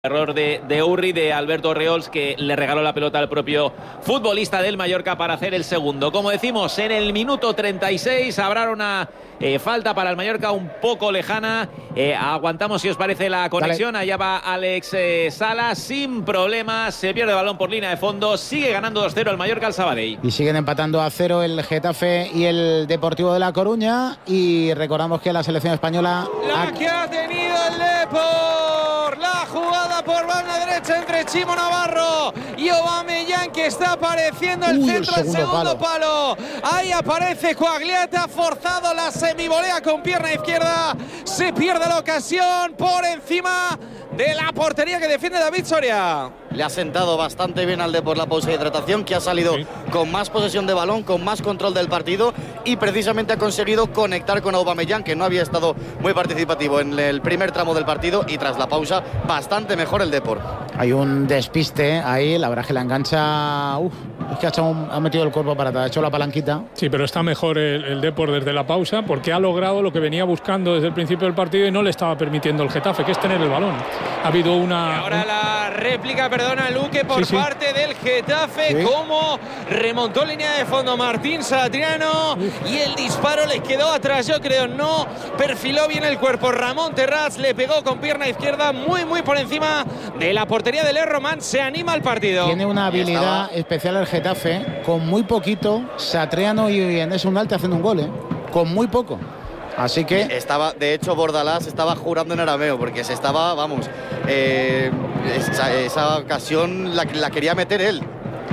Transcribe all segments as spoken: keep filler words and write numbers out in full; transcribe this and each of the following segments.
Error de, de Urri, de Alberto Reols, que le regaló la pelota al propio futbolista del Mallorca para hacer el segundo. Como decimos, en el minuto treinta y seis habrá una eh, falta para el Mallorca un poco lejana. Eh, aguantamos, si os parece, la conexión. Dale. Allá va Alex eh, Sala sin problemas. Se pierde el balón por línea de fondo. Sigue ganando dos cero el Mallorca al Sabadell. Y siguen empatando a cero el Getafe y el Deportivo de La Coruña. Y recordamos que la selección española... La ha... que ha tenido el Depor. La jugada por banda derecha entre Chimo Navarro y Aubameyang, que está apareciendo el Uy, centro del segundo, segundo palo. palo. Ahí aparece Coagliate, ha forzado la semivolea con pierna izquierda. Se pierde la ocasión por encima de la portería que defiende David Soria. Le ha sentado bastante bien al Depor la pausa de hidratación, que ha salido sí. con más posesión de balón, con más control del partido y precisamente ha conseguido conectar con Aubameyang, que no había estado muy participativo en el primer tramo del partido, y tras la pausa bastante mejor el Depor. Hay un despiste ahí, la verdad que la engancha, uf, es que ha, hecho un, ha metido el cuerpo para atrás, ha hecho la palanquita. Sí, pero está mejor el, el Depor desde la pausa, porque ha logrado lo que venía buscando desde el principio del partido y no le estaba permitiendo el Getafe, que es tener el balón. Ha habido una... Y ahora la réplica, perdona, Luque, por sí, parte sí. del Getafe, sí. como remontó línea de fondo Martín Satriano y el disparo les quedó atrás, yo creo, no perfiló bien el cuerpo. Ramón Terrats le pegó con pierna izquierda muy, muy por encima de la portería del Román. Se anima el partido. Tiene una habilidad Estaba... especial el Getafe, con muy poquito, Satriano y Enes Unal hacen un gol, ¿eh? Con muy poco. Así que estaba, de hecho, Bordalás estaba jurando en arameo, porque se estaba, vamos, eh, esa, esa ocasión la, la quería meter él.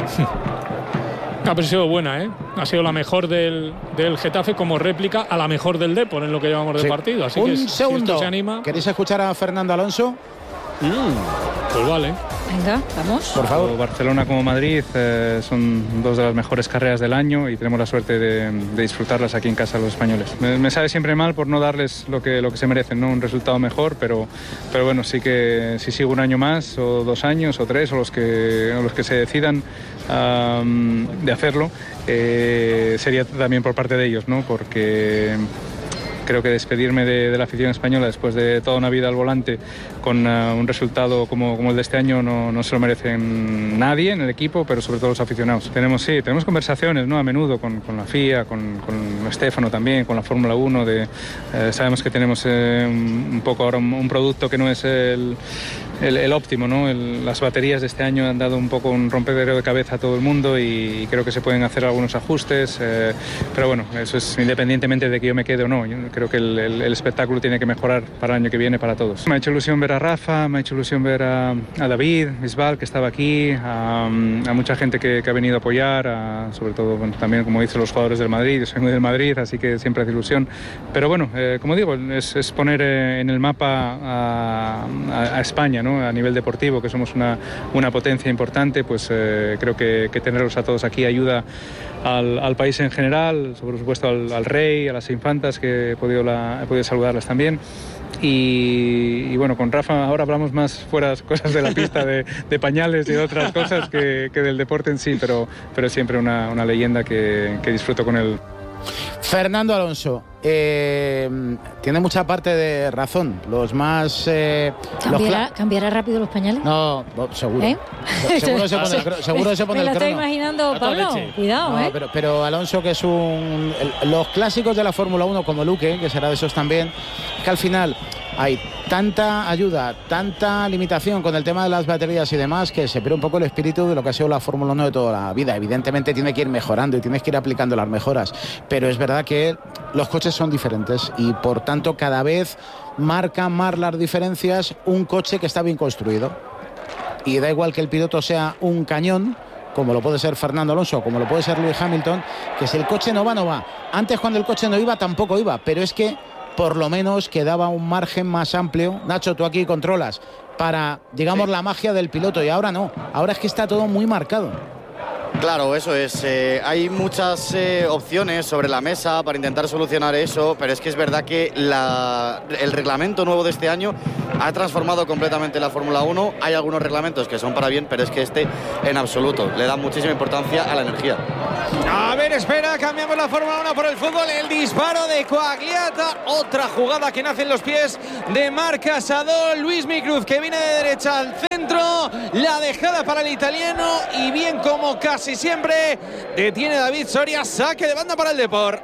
Ha sido buena, ¿eh? Ha sido la mejor del, del Getafe como réplica a la mejor del Depor en lo que llevamos sí. de partido. Así un que segundo. Si esto se anima... ¿Queréis escuchar a Fernando Alonso? Mm, pues vale. Venga, vamos. Por favor. Tanto Barcelona como Madrid eh, son dos de las mejores carreras del año y tenemos la suerte de, de disfrutarlas aquí en casa los españoles. Me, me sabe siempre mal por no darles lo que, lo que se merecen, ¿no? Un resultado mejor, pero, pero bueno, sí que si sigo un año más, o dos años, o tres, o los que, o los que se decidan um, de hacerlo, eh, sería también por parte de ellos, ¿no? Porque... creo que despedirme de, de la afición española después de toda una vida al volante con uh, un resultado como, como el de este año no, no se lo merecen nadie en el equipo, pero sobre todo los aficionados. Tenemos, sí, tenemos conversaciones, ¿no? A menudo con, con la F I A, con, con Stefano también, con la Fórmula uno. De, eh, sabemos que tenemos eh, un, un poco ahora un, un producto que no es el, el, el óptimo, ¿no? El, las baterías de este año han dado un poco un rompedero de cabeza a todo el mundo y, y creo que se pueden hacer algunos ajustes, eh, pero bueno, eso es independientemente de que yo me quede o no. Yo creo que el, el, el espectáculo tiene que mejorar para el año que viene para todos. Me ha hecho ilusión ver a Rafa, me ha hecho ilusión ver a, a David Bisbal, que estaba aquí, a, a mucha gente que, que ha venido a apoyar, a, sobre todo bueno, también, como dicen los jugadores del Madrid. Yo soy muy del Madrid, así que siempre hace ilusión. Pero bueno, eh, como digo, es, es poner eh, en el mapa a, a, a España, ¿no? A nivel deportivo, que somos una, una potencia importante, pues eh, creo que, que tenerlos a todos aquí ayuda al, al país en general, por supuesto al, al rey, a las infantas, que he podido, la, he podido saludarlas también. Y, y bueno, con Rafa ahora hablamos más fuera cosas de la pista, de, de pañales y de otras cosas que, que del deporte en sí, pero, pero siempre una, una leyenda que, que disfruto con él. Fernando Alonso, eh, tiene mucha parte de razón. Los más... Eh, ¿Cambiará, los ¿Cambiará rápido los pañales? No, seguro. ¿Eh? Seguro se pone el, seguro se pone me el lo crono. está imaginando Pablo. Cuidado, no, ¿eh? Pero, pero Alonso, que es un... El, los clásicos de la Fórmula uno, como Luque, que será de esos también, es que al final hay tanta ayuda, tanta limitación con el tema de las baterías y demás, que se pierde un poco el espíritu de lo que ha sido la Fórmula uno de toda la vida. Evidentemente tiene que ir mejorando y tienes que ir aplicando las mejoras, pero es verdad que los coches son diferentes y por tanto cada vez marcan más las diferencias un coche que está bien construido. Y da igual que el piloto sea un cañón, como lo puede ser Fernando Alonso, como lo puede ser Lewis Hamilton, que si el coche no va, no va. Antes, cuando el coche no iba, tampoco iba, pero es que por lo menos quedaba un margen más amplio. Nacho, tú aquí controlas para, digamos, sí. la magia del piloto, y ahora no, ahora es que está todo muy marcado. Claro, eso es. Eh, hay muchas eh, opciones sobre la mesa para intentar solucionar eso, pero es que es verdad que la, el reglamento nuevo de este año ha transformado completamente la Fórmula uno. Hay algunos reglamentos que son para bien, pero es que este en absoluto le da muchísima importancia a la energía. A ver, espera, cambiamos la Fórmula uno por el fútbol. El disparo de Quagliata. Otra jugada que nace en los pies de Marc Casado. Luismi Cruz, que viene de derecha al centro. La dejada para el italiano. Y bien como casi siempre detiene David Soria. Saque de banda para el Depor.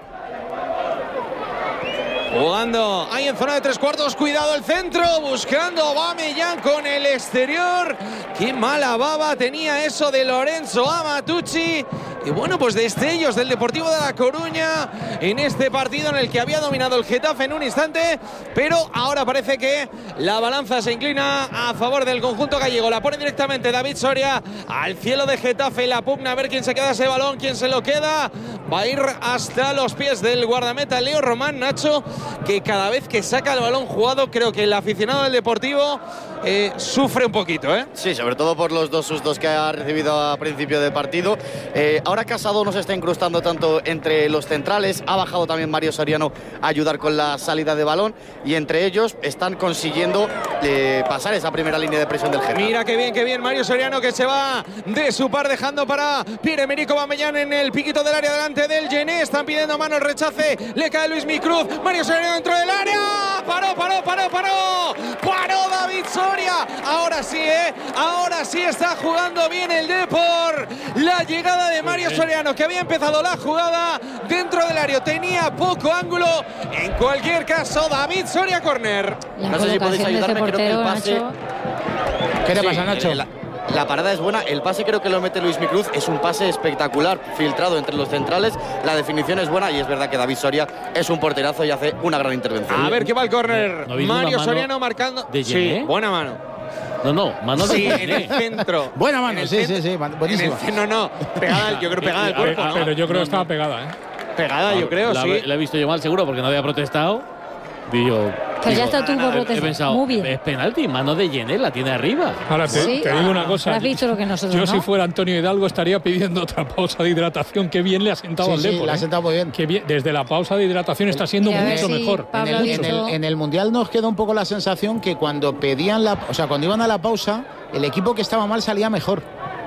Jugando ahí en zona de tres cuartos. Cuidado el centro. Buscando Aubameyang con el exterior. Qué mala baba tenía eso de Lorenzo Amatucci. Y bueno, pues destellos del Deportivo de La Coruña en este partido en el que había dominado el Getafe en un instante, pero ahora parece que la balanza se inclina a favor del conjunto gallego. La pone directamente David Soria al cielo de Getafe. La pugna a ver quién se queda ese balón, quién se lo queda. Va a ir hasta los pies del guardameta Leo Román. Nacho, que cada vez que saca el balón jugado, creo que el aficionado del Deportivo eh, sufre un poquito, ¿eh? Sí, sobre todo por los dos sustos que ha recibido a principio de partido. Eh, ahora Casado no se está incrustando tanto entre los centrales. Ha bajado también Mario Soriano a ayudar con la salida de balón. Y entre ellos están consiguiendo eh, pasar esa primera línea de presión del Getafe. Mira qué bien, qué bien Mario Soriano, que se va de su par dejando para Pierre-Emerick Aubameyang en el piquito del área delante del Gené. Están pidiendo mano, el rechace. Le cae Luismi Cruz. Mario Soriano dentro del área. Paró, paró, paró, paró. Paró David Soria. Ahora sí, ¿eh? Ahora sí está jugando bien el Depor. La llegada de Mario Soriano, que había empezado la jugada dentro del área. Tenía poco ángulo. En cualquier caso, David Soria, córner. No sé si podéis ayudarme, creo que el pase... Nacho. ¿Qué te sí, pasa, Nacho? La, la parada es buena, el pase creo que lo mete Luismi Cruz, es un pase espectacular, filtrado entre los centrales, la definición es buena y es verdad que David Soria es un porterazo y hace una gran intervención. A ver qué va el córner. ¿No Mario Soriano marcando. De sí, buena mano. No, no, mano de sí, en el centro. Buena mano, sí, sí, sí, sí, buenísima. El, no, no, pegada, yo creo pegada al cuerpo, ¿no? Pero yo creo no, que estaba no. pegada, ¿eh? Pegada, yo creo, la, sí. La he visto yo mal, seguro, porque no había protestado. Digo, Pero ya está tú por he protestar. pensado, Muy bien. es penalti, mano de Gené, la tiene arriba. Ahora te, Sí. te digo una cosa. Has visto lo que nosotros, Yo ¿no? si fuera Antonio Hidalgo estaría pidiendo otra pausa de hidratación. Qué bien le ha sentado Sí, al sí, Depor. le ha ¿eh? sentado muy bien. Qué bien. Desde la pausa de hidratación está siendo Y a ver mucho si mejor. En Pablo el, ha en, visto- el, en el Mundial nos queda un poco la sensación que cuando pedían la, o sea, cuando iban a la pausa, el equipo que estaba mal salía mejor.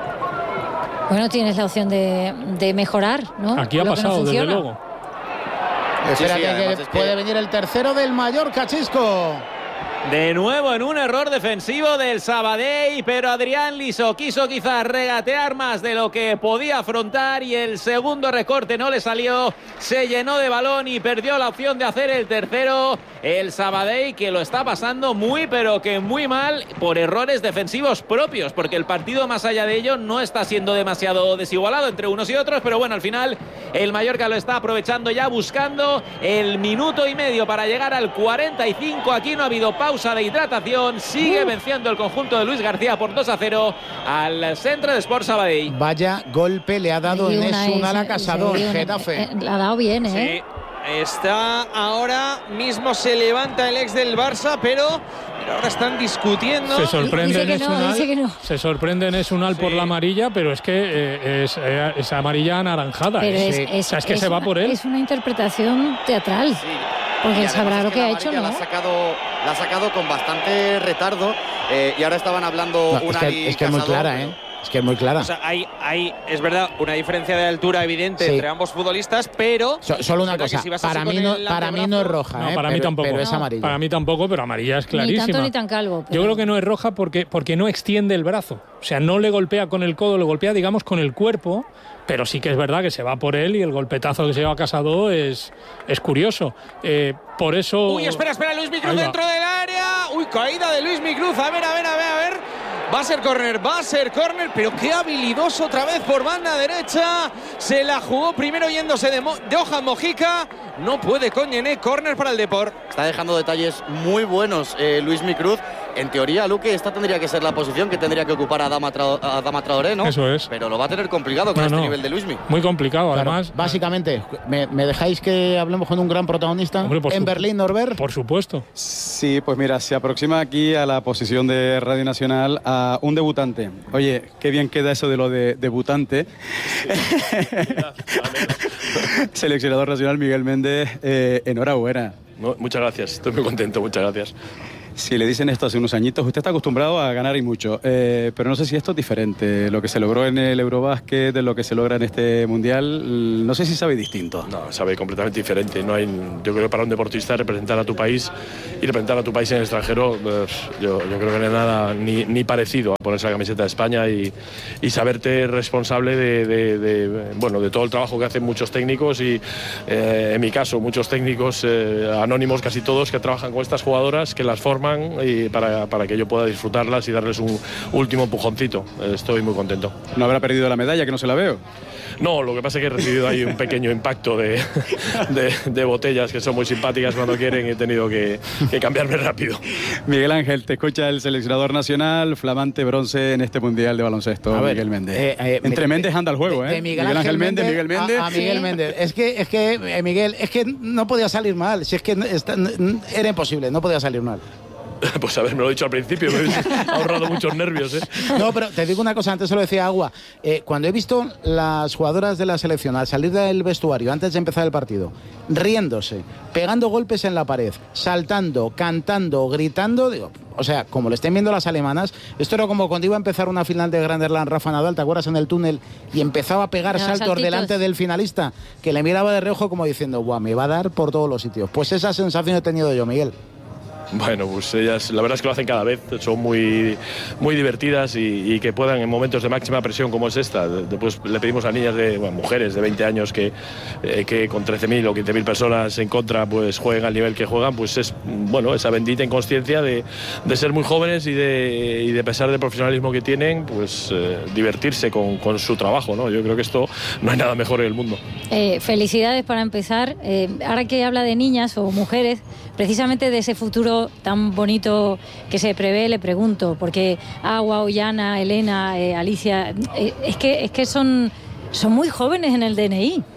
Bueno, tienes la opción de, de mejorar, ¿no? Aquí ha Lo que no pasado, desde funciona. luego. Espérate, sí, además que es que- puede venir el tercero del Mallorca, Chisco. De nuevo en un error defensivo del Sabadell, pero Adrián Liso quiso quizás regatear más de lo que podía afrontar y el segundo recorte no le salió, se llenó de balón y perdió la opción de hacer el tercero. El Sabadell, que lo está pasando muy pero que muy mal por errores defensivos propios, porque el partido más allá de ello no está siendo demasiado desigualado entre unos y otros, pero bueno, al final el Mallorca lo está aprovechando ya, buscando el minuto y medio para llegar al cuarenta y cinco. Aquí no ha habido pausa de hidratación, sigue venciendo el conjunto de Luis García por dos a cero al Centro de Sport Sabadell. Vaya golpe le ha dado Y en una Esun es- a Casado, sí, el una- Getafe. eh, La ha dado bien, ¿eh? Sí. Está ahora mismo, se levanta el ex del Barça, pero, pero ahora están discutiendo. Se sorprende Dice que en no, Esunal, dice que no. se sorprende en Esunal Sí. por la amarilla, pero es que eh, es, eh, es amarilla anaranjada. Pero ¿eh? es, sí. es- O sea, es que se va una- por él. Es una interpretación teatral. Sí. Porque Y él además sabrá es lo que que la ha hecho, amarilla ¿no? La ha sacado, la ha sacado con bastante retardo eh, y ahora estaban hablando No, es, una que, es que es muy clara, ¿eh? Es que es muy clara. O sea, hay, hay, es verdad, una diferencia de altura evidente Sí. entre ambos futbolistas, pero. So- solo una es verdad que cosa, si vas para así mí, con no, el para mí no es antebrazo- roja, No, ¿eh? para mí pero, tampoco. pero es No. amarilla. Para mí tampoco, pero amarilla es Ni clarísima. tanto ni tan calvo. pero- Yo creo que no es roja porque, porque no extiende el brazo. O sea, no le golpea con el codo, le golpea, digamos, con el cuerpo. Pero sí que es verdad que se va por él y el golpetazo que se lleva Casado es, es curioso. Eh, por eso. Uy, espera, espera, Luis Micruz Ahí va. dentro del área. Uy, caída de Luis Micruz. A ver, a ver, a ver, a ver. Va a ser córner, va a ser córner, pero qué habilidoso otra vez por banda derecha. Se la jugó primero yéndose de, Mo de Johan Mojica. No puede con Gené, córner para el Depor. Está dejando detalles muy buenos eh, Luismi Cruz, en teoría, Luque, esta tendría que ser la posición que tendría que ocupar a Adama, Tra- a Adama Traoré, ¿no? Eso es. Pero lo va a tener complicado con No, este no. nivel de Luismi. Muy complicado, Claro, además. básicamente, ¿me, me dejáis que hablemos con un gran protagonista Hombre, por en supu- Berlín, Norbert? Por supuesto. Sí, pues mira, se aproxima aquí a la posición de Radio Nacional a un debutante. Oye, qué bien queda eso de lo de debutante. Seleccionador nacional Miguel Méndez, eh, enhorabuena. No, muchas gracias, estoy muy contento, muchas gracias. Si le dicen esto hace unos añitos, usted está acostumbrado a ganar y mucho, eh, pero no sé si esto es diferente. Lo que se logró en el Eurobásquet, de lo que se logra en este Mundial, no sé si sabe distinto. No, sabe completamente diferente. No hay, yo creo que para un deportista representar a tu país y representar a tu país en el extranjero, pues, yo, yo creo que no hay nada ni, ni parecido a ponerse la camiseta de España y, y saberte responsable de, de, de, bueno, de todo el trabajo que hacen muchos técnicos y, eh, en mi caso, muchos técnicos eh, anónimos, casi todos, que trabajan con estas jugadoras, que las forman y para, para que yo pueda disfrutarlas y darles un último empujoncito. Estoy muy contento. ¿No habrá perdido la medalla, que no se la veo? No, lo que pasa es que he recibido ahí un pequeño impacto de, de, de botellas que son muy simpáticas cuando quieren y he tenido que, que cambiarme rápido. Miguel Ángel, te escucha el seleccionador nacional, flamante bronce en este Mundial de baloncesto, A ver, Miguel Méndez. eh, eh, Entre de- Méndez anda el juego, de- ¿eh? de Miguel Ángel Méndez, Méndez Miguel Méndez. A, a Miguel Sí. Méndez. Es que, es que eh, Miguel, es que no podía salir mal. Si es que no- está- n- era imposible, no podía salir mal. Pues a ver, me lo he dicho al principio, me hubiese ahorrado muchos nervios, ¿eh? No, pero te digo una cosa, antes se lo decía Agua. Eh, cuando he visto las jugadoras de la selección al salir del vestuario antes de empezar el partido, riéndose, pegando golpes en la pared, saltando, cantando, gritando, digo, o sea, como lo estén viendo las alemanas, esto era como cuando iba a empezar una final de Grand Slam Rafa Nadal, ¿te acuerdas? En el túnel y empezaba a pegar Los saltos saltitos. delante del finalista, que le miraba de reojo como diciendo, guau, me va a dar por todos los sitios. Pues esa sensación he tenido yo, Miguel. Bueno, pues ellas la verdad es que lo hacen cada vez, son muy, muy divertidas y, y que puedan en momentos de máxima presión como es esta. Después le pedimos a niñas, de bueno, mujeres de veinte años que, eh, que con trece mil o quince mil personas en contra pues jueguen al nivel que juegan, pues es bueno esa bendita inconsciencia de, de ser muy jóvenes y de, y de pesar del profesionalismo que tienen, pues eh, divertirse con, con su trabajo, ¿no? Yo creo que esto no hay nada mejor en el mundo. Eh, felicidades para empezar. Eh, ahora que habla de niñas o mujeres, precisamente de ese futuro tan bonito que se prevé, le pregunto, porque Agua, Ollana, Elena, eh, Alicia, eh, es que es que son, son muy jóvenes en el D N I.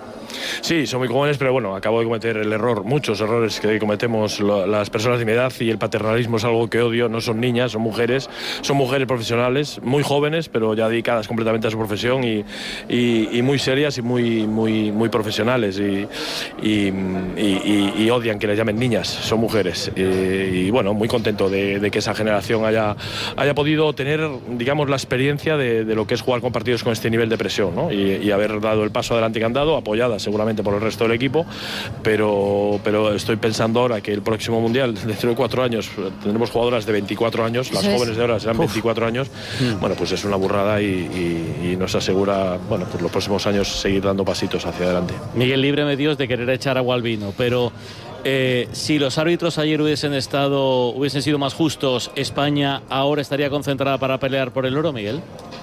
Sí, son muy jóvenes, pero bueno, acabo de cometer el error, muchos errores que cometemos lo, las personas de mi edad, y el paternalismo es algo que odio. No son niñas, son mujeres, son mujeres profesionales, muy jóvenes, pero ya dedicadas completamente a su profesión y, y, y muy serias y muy, muy, muy profesionales y, y, y, y odian que les llamen niñas, son mujeres. Y, y bueno, muy contento de, de que esa generación haya, haya podido tener, digamos, la experiencia de, de lo que es jugar con partidos con este nivel de presión, ¿no? y, y haber dado el paso adelante que han dado, apoyadas seguramente por el resto del equipo, pero, pero estoy pensando ahora que el próximo Mundial, dentro de cuatro años, tendremos jugadoras de veinticuatro años, las Eso es. jóvenes de ahora serán veinticuatro años, bueno, pues es una burrada y, y, y nos asegura, bueno, pues los próximos años seguir dando pasitos hacia adelante. Miguel, líbreme Dios de querer echar agua al vino, pero eh, si los árbitros ayer hubiesen estado, hubiesen sido más justos, España ahora estaría concentrada para pelear por el oro, Miguel.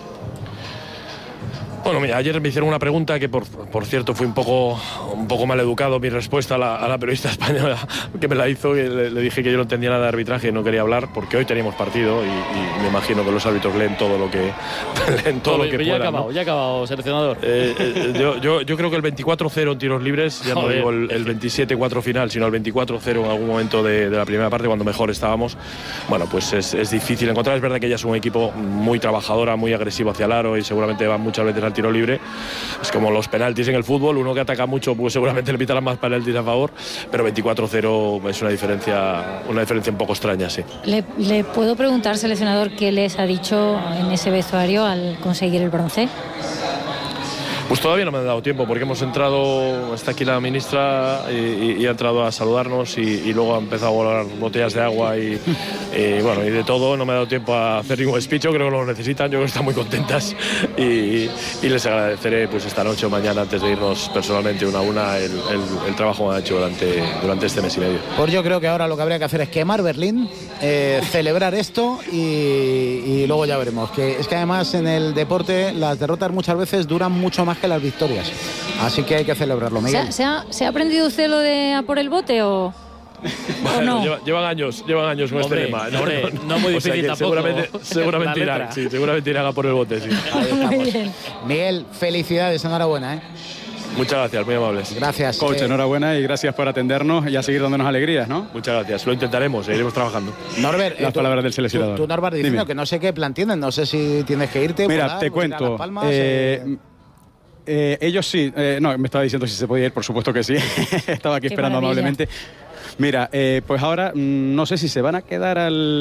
Bueno, mira, ayer me hicieron una pregunta que, por, por cierto, fue un poco, un poco mal educado mi respuesta a la, a la periodista española que me la hizo. Y le, le dije que yo no entendía nada de arbitraje y no quería hablar, porque hoy teníamos partido y, y me imagino que los árbitros leen todo lo que leen todo lo que ya puedan, ha acabado, ¿no? ya ha acabado, seleccionador. Eh, eh, yo, yo, yo creo que el veinticuatro cero en tiros libres, ya no Joder. digo el, el veintisiete cuatro final, sino el veinticuatro cero en algún momento de, de la primera parte, cuando mejor estábamos, bueno, pues es, es difícil encontrar. Es verdad que ella es un equipo muy trabajadora, muy agresivo hacia el aro y seguramente va muchas veces al tiro libre. Es como los penaltis en el fútbol, uno que ataca mucho pues seguramente le pitarán más penaltis a favor, pero veinticuatro cero es una diferencia, una diferencia un poco extraña, sí. ¿Le, le puedo preguntar, seleccionador, qué les ha dicho en ese vestuario al conseguir el bronce? Pues todavía no me ha dado tiempo, porque hemos entrado, está aquí la ministra y, y- y ha entrado a saludarnos y, y luego ha empezado a volar botellas de agua y, y, bueno, y de todo. No me ha dado tiempo a hacer ningún speech, yo creo que lo necesitan, yo creo que están muy contentas y, y les agradeceré pues esta noche o mañana, antes de irnos personalmente una a una, el, el- el trabajo que han hecho durante, durante este mes y medio. Pues yo creo que ahora lo que habría que hacer es quemar Berlín, eh, celebrar esto y, y luego ya veremos. Que es que además en el deporte las derrotas muchas veces duran mucho más que las victorias. Así que hay que celebrarlo, ¿Se Miguel. ha, se ha- se ha aprendido usted lo de a por el bote o...? ¿O no? Lleva, llevan años, llevan años con Hombre, este lema. No, hombre, no, no muy o sea difícil que tampoco. Seguramente, seguramente La irán, letra. sí, seguramente irán a por el bote, sí. Ahí estamos. Miguel, felicidades, enhorabuena, ¿eh? Muchas gracias, muy amables. Gracias. Coach, Eh, enhorabuena y gracias por atendernos y a seguir dándonos alegrías, ¿no? Muchas gracias, lo intentaremos, seguiremos trabajando. Norbert, Las eh, tú- palabras del seleccionador. Tú, tú Norbert, diciendo Dime. que no sé qué plan tienen, no sé si tienes que irte. Mira, volar, te ir a cuento. Las Palmas, eh, eh, eh, ellos sí. eh, no, me estaba diciendo si se podía ir, por supuesto que sí. Estaba aquí Qué esperando maravilla. amablemente. Mira, eh, pues ahora mm, no sé si se van a quedar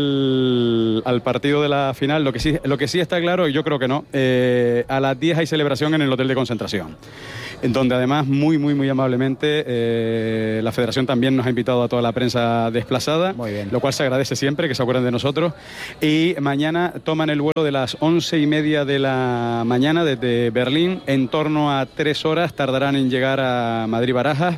al, al partido de la final. Lo que sí, lo que sí está claro, y yo creo que no, eh, a las diez hay celebración en el hotel de concentración, en donde además muy, muy, muy amablemente eh, la federación también nos ha invitado a toda la prensa desplazada, Muy bien. lo cual se agradece siempre, que se acuerden de nosotros. Y mañana toman el vuelo de las once y media de la mañana desde Berlín, en torno a tres horas tardarán en llegar a Madrid-Barajas.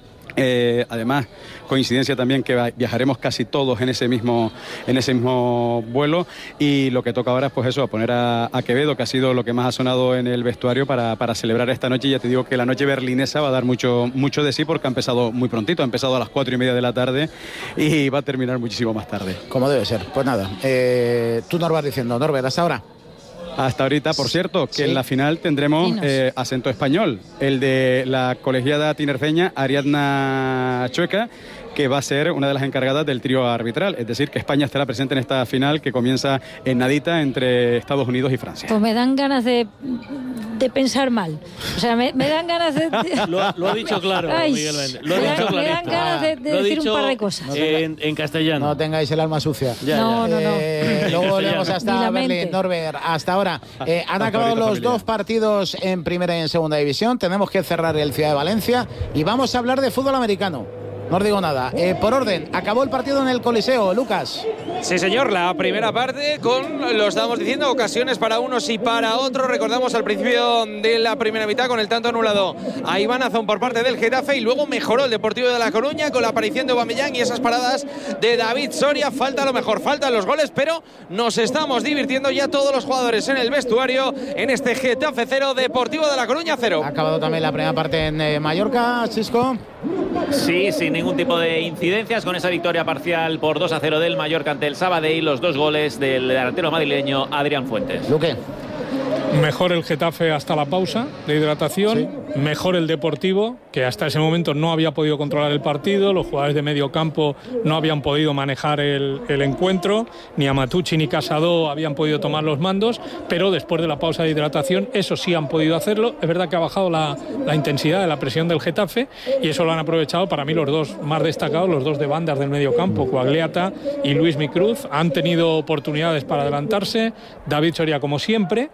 Eh, además, coincidencia también que va- viajaremos casi todos en ese mismo en ese mismo vuelo, y lo que toca ahora es pues eso, poner a, a Quevedo, que ha sido lo que más ha sonado en el vestuario para, para celebrar esta noche. Y ya te digo que la noche berlinesa va a dar mucho, mucho de sí, porque ha empezado muy prontito, ha empezado a las cuatro y media de la tarde y va a terminar muchísimo más tarde. como debe ser. Pues nada, eh, tú Norbert diciendo, Norbert, hasta ahora. Hasta ahorita, por cierto, que Sí. en la final tendremos Dinos. eh, acento español, el de la colegiada tinerfeña Ariadna Chueca, que va a ser una de las encargadas del trío arbitral. Es decir, que España estará presente en esta final que comienza en nadita entre Estados Unidos y Francia. Pues me dan ganas de, de pensar mal. O sea, me, me dan ganas de... Lo, ha- lo ha dicho claro, Ay, Miguel Méndez. Lo ha me, dicho dan, me dan clarito. ganas de, de Lo ha decir un dicho par de cosas. En, en castellano. No tengáis el alma sucia. Ya, No, ya. no, no. Eh, luego volvemos Ni hasta la Berlín, mente. Norbert. Hasta ahora. Eh, han Hasta acabado ahorita, los familia. dos partidos en primera y en segunda división. Tenemos que cerrar el Ciudad de Valencia y vamos a hablar de fútbol americano. No os digo nada. Eh, por orden, acabó el partido en el Coliseo, Lucas. Sí, señor, la primera parte con, lo estábamos diciendo, ocasiones para unos y para otros. Recordamos al principio de la primera mitad con el tanto anulado a Iván Azón por parte del Getafe, y luego mejoró el Deportivo de La Coruña con la aparición de Aubameyang y esas paradas de David Soria. Falta lo mejor, faltan los goles, pero nos estamos divirtiendo ya todos los jugadores en el vestuario en este Getafe cero, Deportivo de La Coruña cero. Ha acabado también la primera parte en eh, Mallorca, Chisco. Sí, sin ningún tipo de incidencias, con esa victoria parcial por dos a cero del Mallorca ante el Sabadell, los dos goles del delantero madrileño Adrián Fuentes. Luque. Mejor el Getafe hasta la pausa de hidratación, mejor el Deportivo, que hasta ese momento no había podido controlar el partido, los jugadores de medio campo no habían podido manejar el, el encuentro, ni Amatucci ni Casado habían podido tomar los mandos, pero después de la pausa de hidratación, eso sí han podido hacerlo. Es verdad que ha bajado la, la intensidad de la presión del Getafe, y eso lo han aprovechado para mí los dos más destacados, los dos de bandas del medio campo, Coagliata y Luis Micruz. Han tenido oportunidades para adelantarse, David Soria como siempre.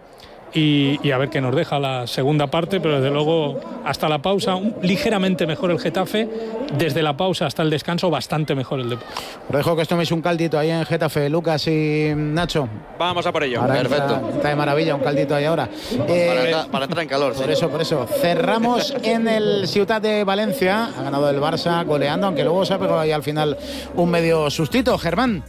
Y, y a ver qué nos deja la segunda parte, pero desde luego hasta la pausa un, ligeramente mejor el Getafe, desde la pausa hasta el descanso bastante mejor el Deportivo. Os dejo que os toméis un caldito ahí en Getafe, Lucas y Nacho. Vamos a por ello. Ahora Perfecto. Está, está de maravilla un caldito ahí ahora. Eh, Para, entrar, para entrar en calor. Por sí. eso, por eso. Cerramos en el Ciutat de Valencia. Ha ganado el Barça goleando, aunque luego se ha pegado ahí al final un medio sustito. Germán.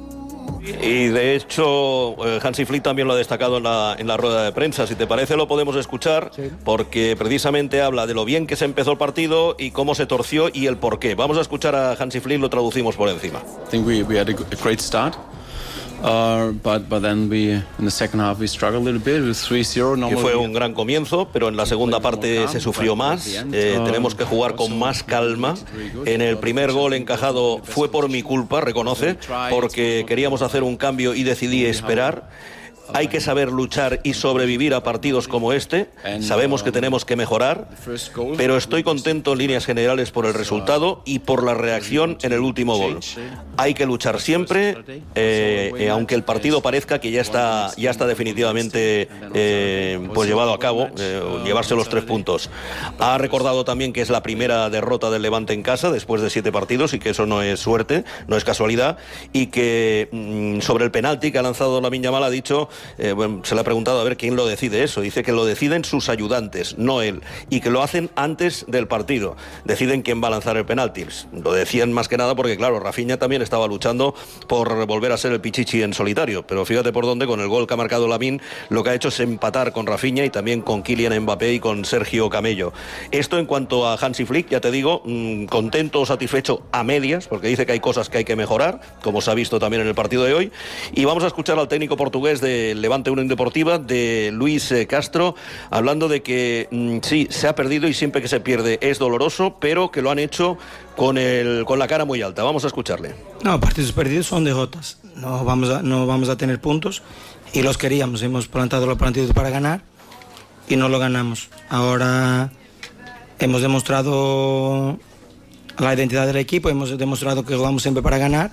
Y de hecho, eh, Hansi Flick también lo ha destacado en la, en la rueda de prensa. Si te parece, lo podemos escuchar, Sí. porque precisamente habla de lo bien que se empezó el partido y cómo se torció y el por qué. Vamos a escuchar a Hansi Flick, lo traducimos por encima. I think we, we had a, g- a great start, uh, but but then we in the second half we struggled a little bit with three zero. Que fue un gran comienzo, pero en la segunda parte se sufrió más. Eh, tenemos que jugar con más calma. En el primer gol encajado fue por mi culpa, reconoce, porque queríamos hacer un cambio y decidí esperar. Hay que saber luchar y sobrevivir a partidos como este. Sabemos que tenemos que mejorar, pero estoy contento en líneas generales por el resultado y por la reacción en el último gol. Hay que luchar siempre, eh, eh, aunque el partido parezca que ya está, ya está definitivamente eh, pues llevado a cabo, eh, llevarse los tres puntos. Ha recordado también que es la primera derrota del Levante en casa después de siete partidos, y que eso no es suerte, no es casualidad, y que mm, sobre el penalti que ha lanzado Lamine Yamal ha dicho eh, bueno, se le ha preguntado a ver quién lo decide eso. Dice que lo deciden sus ayudantes, no él, y que lo hacen antes del partido. Deciden quién va a lanzar el penalti. Lo decían más que nada porque, claro, Rafinha también estaba luchando por volver a ser el pichichi en solitario, pero fíjate por dónde, con el gol que ha marcado Lamine, lo que ha hecho es empatar con Rafinha y también con Kylian Mbappé y con Sergio Camello. Esto en cuanto a Hansi Flick, ya te digo, mmm, contento o satisfecho a medias, porque dice que hay cosas que hay que mejorar, como se ha visto también en el partido de hoy. Y vamos a escuchar al técnico portugués de Levante Unión Deportiva, de Luis Castro, hablando de que mmm, sí, se ha perdido y siempre que se pierde es doloroso, pero que lo han hecho con, el, con la cara muy alta. Vamos a escucharle. No, partidos perdidos son derrotas. No vamos a, no vamos a tener puntos y los queríamos. Hemos plantado los partidos para ganar y no lo ganamos. Ahora hemos demostrado la identidad del equipo, hemos demostrado que jugamos siempre para ganar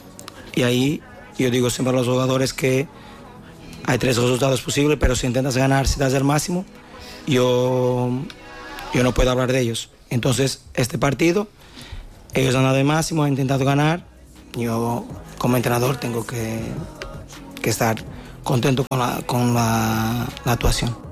y ahí yo digo siempre a los jugadores que hay tres resultados posibles, pero si intentas ganar, si das el máximo, yo, yo no puedo hablar de ellos. Entonces este partido ellos han dado el máximo, han intentado ganar. Yo, como entrenador, tengo que, que estar contento con la, con la, la actuación.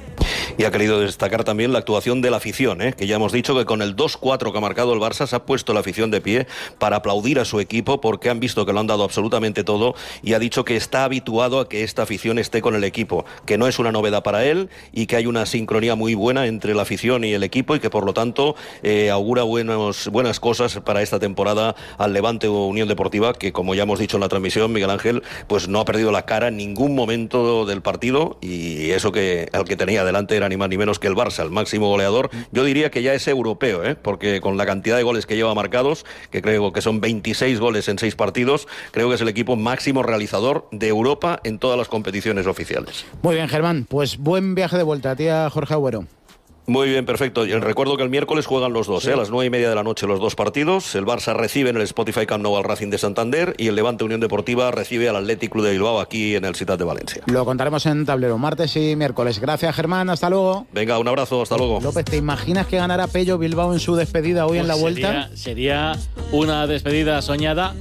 Y ha querido destacar también la actuación de la afición, ¿eh? que ya hemos dicho que con el dos cuatro que ha marcado el Barça se ha puesto la afición de pie para aplaudir a su equipo porque han visto que lo han dado absolutamente todo y ha dicho que está habituado a que esta afición esté con el equipo, que no es una novedad para él y que hay una sincronía muy buena entre la afición y el equipo y que por lo tanto eh, augura buenos, buenas cosas para esta temporada al Levante Unión Deportiva, que como ya hemos dicho en la transmisión, Miguel Ángel, pues no ha perdido la cara en ningún momento del partido y eso que el que tenía delante era ni más ni menos que el Barça, el máximo goleador. Yo diría que ya es europeo, ¿eh? porque con la cantidad de goles que lleva marcados, que creo que son veintiséis goles en seis partidos, creo que es el equipo máximo realizador de Europa en todas las competiciones oficiales. Muy bien, Germán, pues buen viaje de vuelta a ti, a Jorge Agüero. Muy bien, perfecto. Y recuerdo que el miércoles juegan los dos, sí. ¿eh? a las nueve y media de la noche los dos partidos. El Barça recibe en el Spotify Camp Nou al Racing de Santander y el Levante Unión Deportiva recibe al Athletic Club de Bilbao aquí en el Ciutat de Valencia. Lo contaremos en tablero, martes y miércoles. Gracias, Germán, hasta luego. Venga, un abrazo, hasta luego. López, ¿te imaginas que ganara Pello Bilbao en su despedida hoy pues en la vuelta? Sería, sería una despedida soñada.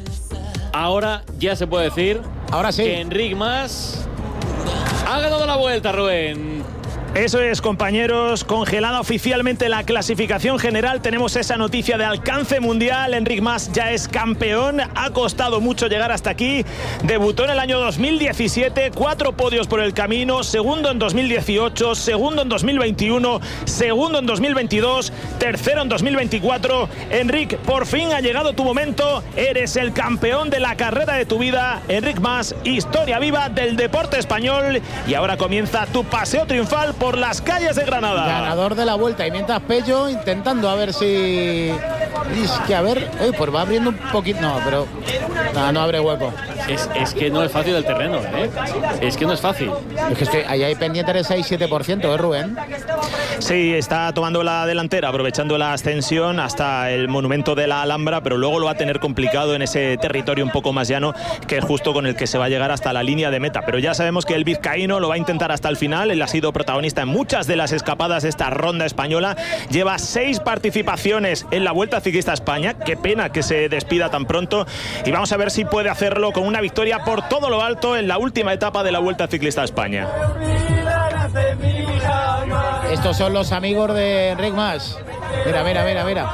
Ahora ya se puede decir Ahora sí. que Enric Mas ha ganado la vuelta, Rubén. Eso es, compañeros, congelada oficialmente la clasificación general. Tenemos esa noticia de alcance mundial. Enric Mas ya es campeón. Ha costado mucho llegar hasta aquí. Debutó en el año dos mil diecisiete, cuatro podios por el camino. Segundo en dos mil dieciocho, segundo en dos mil veintiuno, segundo en dos mil veintidós, tercero en dos mil veinticuatro. Enric, por fin ha llegado tu momento. Eres el campeón de la carrera de tu vida. Enric Mas, historia viva del deporte español. Y ahora comienza tu paseo triunfal por por las calles de Granada. Ganador de la vuelta. Y mientras Pello intentando a ver si... Es que a ver... Eh, pues va abriendo un poquito... No, pero... No, no abre hueco. Es, es que no es fácil el terreno, ¿eh? Es que no es fácil. Es que estoy, ahí hay pendiente del seis siete por ciento, ¿eh, Rubén? Sí, está tomando la delantera, aprovechando la ascensión hasta el monumento de la Alhambra, pero luego lo va a tener complicado en ese territorio un poco más llano, que es justo con el que se va a llegar hasta la línea de meta. Pero ya sabemos que el vizcaíno lo va a intentar hasta el final. Él ha sido protagonista en muchas de las escapadas de esta ronda española. Lleva seis participaciones en la Vuelta Ciclista a España. Qué pena que se despida tan pronto. Y vamos a ver si puede hacerlo con una victoria por todo lo alto en la última etapa de la Vuelta Ciclista a España. Estos son los amigos de Enric Mas. Mira, mira, mira, mira.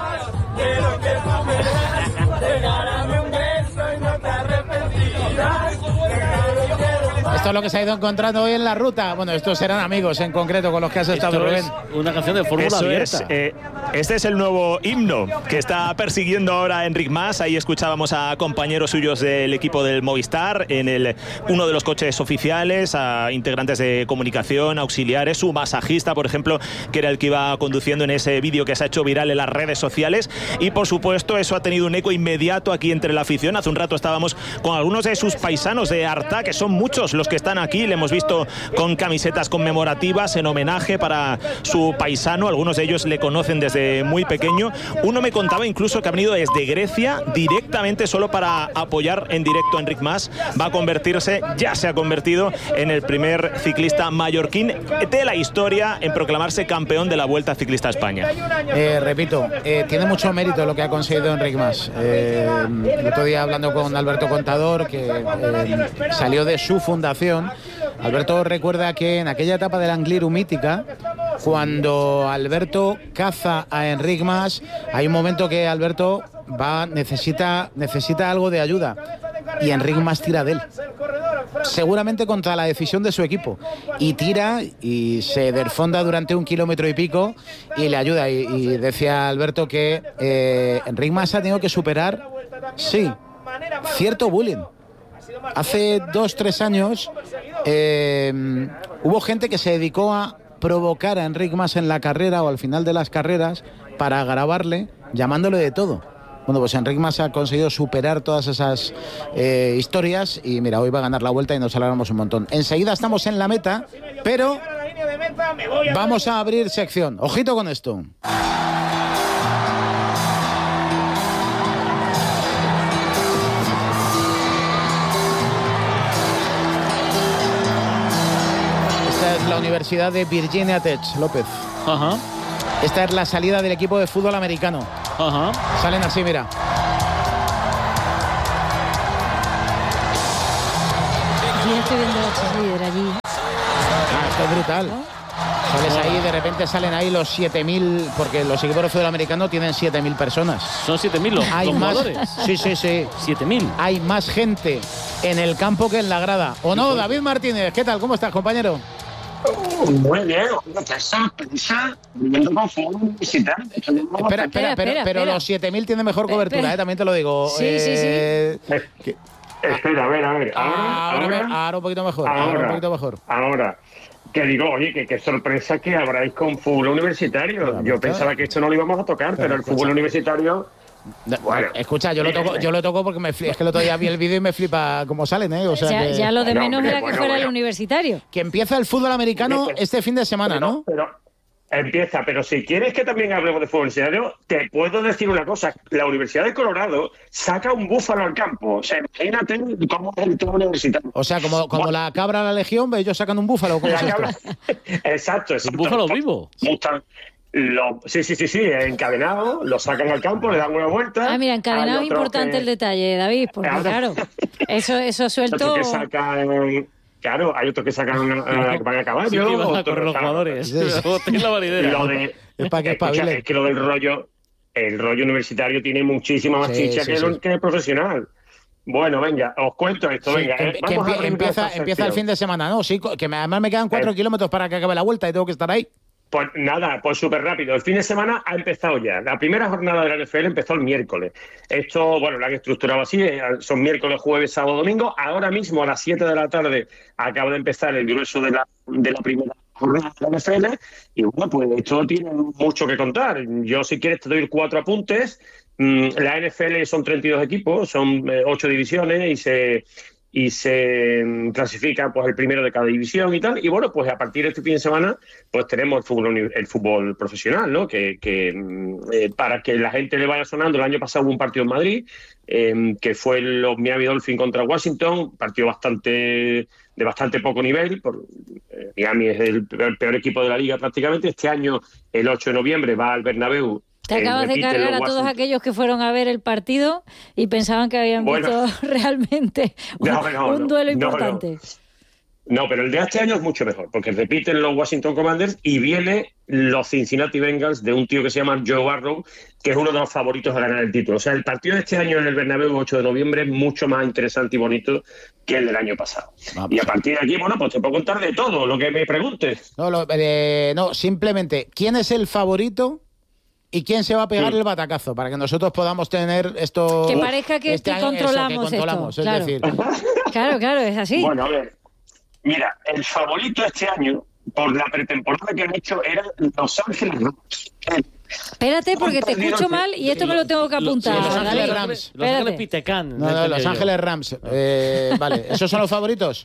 Esto es lo que se ha ido encontrando hoy en la ruta. Bueno, estos serán amigos en concreto con los que has estado, Esto Rubén. Es una canción de fórmula abierta. Es, eh, este es el nuevo himno que está persiguiendo ahora Enric Mas. Ahí escuchábamos a compañeros suyos del equipo del Movistar en el, uno de los coches oficiales, a integrantes de comunicación, auxiliares, su masajista, por ejemplo, que era el que iba conduciendo en ese vídeo que se ha hecho viral en las redes sociales. Y por supuesto eso ha tenido un eco inmediato aquí entre la afición. Hace un rato estábamos con algunos de sus paisanos de Artà, que son muchos los que están aquí. Le hemos visto con camisetas conmemorativas en homenaje para su paisano. Algunos de ellos le conocen desde muy pequeño. Uno me contaba incluso que ha venido desde Grecia directamente solo para apoyar en directo a Enric Mas. Va a convertirse, ya se ha convertido en el primer ciclista mallorquín de la historia en proclamarse campeón de la Vuelta Ciclista a España. Eh, repito, eh, tiene mucho mérito lo que ha conseguido Enric Mas. Eh, el otro día hablando con Alberto Contador, que eh, salió de su fundación Alberto recuerda que en aquella etapa del Angliru mítica, cuando Alberto caza a Enric Mas, hay un momento que Alberto va necesita necesita algo de ayuda y Enric Mas tira de él, seguramente contra la decisión de su equipo, y tira y se desfonda durante un kilómetro y pico y le ayuda, y, y decía Alberto que eh, Enric Mas ha tenido que superar, sí, cierto bullying. Hace dos, tres años eh, hubo gente que se dedicó a provocar a Enric Mas en la carrera o al final de las carreras para grabarle, llamándole de todo. Bueno, pues Enric Mas ha conseguido superar todas esas eh, historias y mira, hoy va a ganar la vuelta y nos alegramos un montón. Enseguida estamos en la meta, pero vamos a abrir sección. Ojito con esto. Esta es la Universidad de Virginia Tech, López. Ajá. Esta es la salida del equipo de fútbol americano. Ajá. Salen así, mira. Yo estoy viendo a cheerleader allí. Ah, esto es brutal. Sales ahí, de repente salen ahí los siete mil, porque los equipos de fútbol americano tienen siete mil personas. ¿Son siete mil los, Hay los más, jugadores? Sí, sí, sí. siete mil. Hay más gente en el campo que en la grada. ¿O no, David Martínez? ¿Qué tal? ¿Cómo estás, compañero? Muy bien, que sorpresa, viviendo con fútbol universitario. Espera, espera, pero, pero los siete mil tienen mejor cobertura, ¿eh? También te lo digo. Sí, eh, sí, sí. Que, espera, a ver, a ver. Ahora, ahora, ahora, ahora un poquito mejor. Ahora, ahora un poquito mejor. Ahora. Que digo, oye, que qué sorpresa que habráis con fútbol universitario. Yo pensaba que esto no lo íbamos a tocar, pero, pero el fútbol universitario... Bueno, escucha, yo lo toco, yo lo toco porque me flipa, es que el otro día vi el vídeo y me flipa cómo salen, ¿eh? O sea ya, que... ya lo de No, menos hombre, era que bueno, fuera bueno. el universitario. Que empieza el fútbol americano este fin de semana, pero, ¿no? Pero empieza, pero si quieres que también hablemos de fútbol universitario, te puedo decir una cosa. La Universidad de Colorado saca un búfalo al campo. O sea, imagínate cómo es el todo universitario. O sea, como, como bueno, la cabra a la legión, ellos sacan un búfalo. ¿Cómo es cabra... esto? Exacto, exacto. ¿Un búfalo vivo? Lo, sí, sí, sí, sí, encadenado, lo sacan al campo, le dan una vuelta. Ah, mira, encadenado es importante que... el detalle, David, porque claro, eso, eso suelto... Que sacan, claro, hay otros que sacan uh, que van a caballo. Sí, que van a otros, correr los jugadores. Sí, sí. la validez. Lo de, es para que escucha, es que lo del rollo, el rollo universitario tiene muchísima más sí, chicha sí, que, sí. el, que el profesional. Bueno, venga, os cuento esto, sí, venga. Que, eh, que vamos empie, a empieza, empieza el fin de semana, ¿no? Sí, que me, además me quedan cuatro eh. kilómetros para que acabe la vuelta y tengo que estar ahí. Pues nada, pues súper rápido. El fin de semana ha empezado ya. La primera jornada de la N F L empezó el miércoles. Esto, bueno, lo han estructurado así. Son miércoles, jueves, sábado, domingo. Ahora mismo a las siete de la tarde acaba de empezar el grueso de la, de la primera jornada de la N F L. Y bueno, pues esto tiene mucho que contar. Yo, si quieres, te doy cuatro apuntes. La N F L son treinta y dos equipos, son ocho divisiones y se... y se clasifica pues el primero de cada división y tal, y bueno, pues a partir de este fin de semana pues tenemos el fútbol, el fútbol profesional, ¿no? Que, que eh, para que la gente le vaya sonando, el año pasado hubo un partido en Madrid, eh, que fue los Miami Dolphins contra Washington, partido bastante de bastante poco nivel, por, eh, Miami es el peor, peor equipo de la liga prácticamente. Este año, el ocho de noviembre, va al Bernabéu. Te acabas eh, de cargar a todos aquellos que fueron a ver el partido y pensaban que habían bueno, visto realmente un, no, no, un duelo no, importante. No, no, pero el de este año es mucho mejor, porque repiten los Washington Commanders y viene los Cincinnati Bengals de un tío que se llama Joe Burrow, que es uno de los favoritos a ganar el título. O sea, el partido de este año en el Bernabéu, ocho de noviembre, es mucho más interesante y bonito que el del año pasado. Ah, pues y a partir de aquí, bueno, pues te puedo contar de todo lo que me preguntes. No, lo, eh, no simplemente, ¿quién es el favorito? ¿Y quién se va a pegar sí. el batacazo? Para que nosotros podamos tener esto... Que parezca que, este que controlamos, eso, que controlamos esto. Claro. Es decir... claro, claro, es así. Bueno, a ver. Mira, el favorito este año, por la pretemporada que han hecho, era Los Ángeles Rams. Espérate, porque te escucho mal y esto me lo tengo que apuntar. Sí, Los Ángeles Rams. Los Ángeles Pitecán. No, no, Los Ángeles Rams. Eh, vale, ¿esos son los favoritos?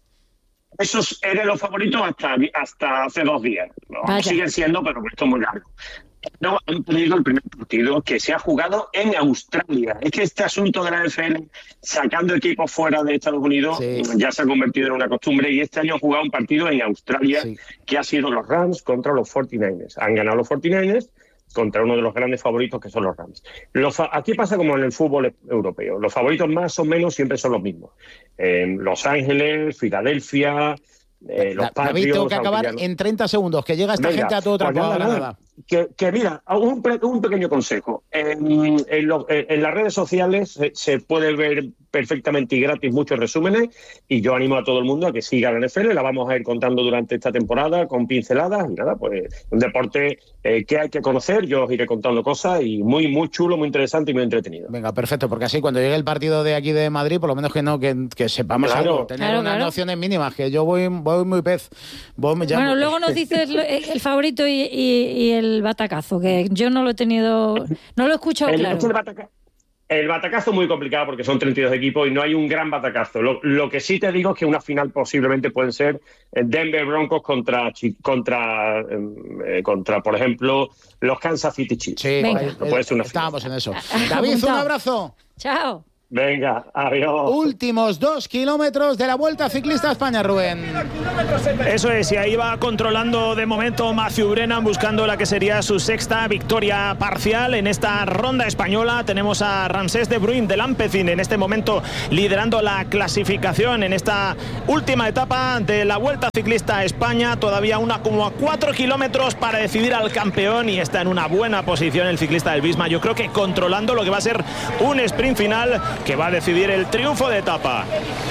Esos eran los favoritos hasta, hasta hace dos días. No, siguen siendo, pero esto es muy largo. No han perdido el primer partido que se ha jugado en Australia. Es que este asunto de la N F L sacando equipos fuera de Estados Unidos sí. ya se ha convertido en una costumbre, y este año han jugado un partido en Australia sí. que ha sido los Rams contra los cuarenta y nueve ers. Han ganado los cuarenta y nueve ers contra uno de los grandes favoritos que son los Rams. Los fa- aquí pasa como en el fútbol europeo. Los favoritos más o menos siempre son los mismos. Eh, Los Ángeles, Filadelfia, eh, los David, patrios, tengo que acabar aunque ya no- en treinta segundos, que llega esta Venga, gente a todo pues trapo. nada, Nada, nada. nada. Que, que mira, un, pre- un pequeño consejo. En, en, lo- en las redes sociales se, se puede ver perfectamente y gratis muchos resúmenes, y yo animo a todo el mundo a que siga la N F L. La vamos a ir contando durante esta temporada con pinceladas y nada, pues un deporte eh, que hay que conocer. Yo os iré contando cosas y muy, muy chulo, muy interesante y muy entretenido. Venga, perfecto, porque así cuando llegue el partido de aquí de Madrid, por lo menos que no, que, que sepamos Claro. algo, tener Claro, unas claro. nociones mínimas, que yo voy, voy muy pez. Voy, ya- Bueno, luego nos dices lo- el favorito y, y- y el batacazo, que yo no lo he tenido, no lo he escuchado El, claro. el bataca- el batacazo es muy complicado porque son treinta y dos equipos y no hay un gran batacazo. Lo, lo que sí te digo es que una final posiblemente pueden ser eh, Denver Broncos contra, Chi- contra, eh, contra, por ejemplo, los Kansas City Chiefs. Sí, Venga. ahí- Puede ser una final. estábamos en eso. David, un Apuntado. abrazo. Chao. Venga, adiós. Últimos dos kilómetros de la Vuelta Ciclista a España, Rubén. Eso es, y ahí va controlando de momento Matthew Brennan, buscando la que sería su sexta victoria parcial en esta ronda española. Tenemos a Ramsés de Bruyn del Ampecin en este momento liderando la clasificación en esta última etapa de la Vuelta Ciclista a España. Todavía una como a cuatro kilómetros para decidir al campeón, y está en una buena posición el ciclista del Visma. Yo creo que controlando lo que va a ser un sprint final que va a decidir el triunfo de etapa.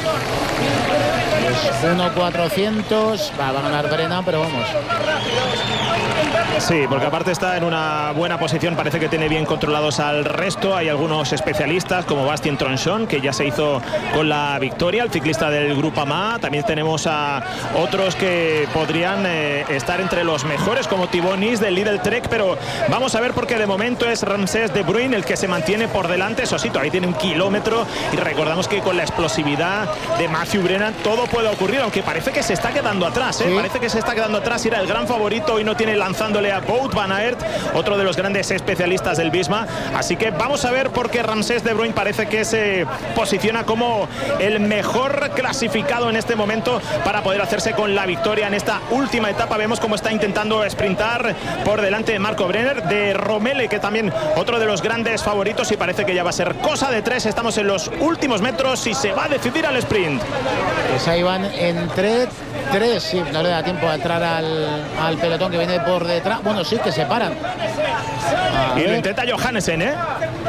uno cuatrocientos, va, va a ganar Brennan, pero vamos. Sí, porque aparte está en una buena posición, parece que tiene bien controlados al resto. Hay algunos especialistas como Bastien Tronchon, que ya se hizo con la victoria, el ciclista del Grupo A M A. También tenemos a otros que podrían eh, estar entre los mejores, como Thibaut Nis del Lidl Trek, pero vamos a ver, porque de momento es Ramsés de Bruyn el que se mantiene por delante. Eso sí, todavía tiene un kilómetro, y recordamos que con la explosividad de Matthew Brennan todo puede ocurrir, aunque parece que se está quedando atrás, ¿eh? Sí. Parece que se está quedando atrás, y era el gran favorito y no tiene lanzándole a Wout van Aert, otro de los grandes especialistas del Visma. Así que vamos a ver, porque Ramsés de Bruyn parece que se posiciona como el mejor clasificado en este momento para poder hacerse con la victoria en esta última etapa. Vemos cómo está intentando sprintar por delante de Marco Brenner, de Romele, que también otro de los grandes favoritos, y parece que ya va a ser cosa de tres. Estamos en los últimos metros y se va a decidir al sprint. Pues ahí van entre tres, sí, no le da tiempo a entrar al, al pelotón que viene por detrás. Bueno, sí, que se paran. A Y lo ver. intenta Johannesen, ¿eh?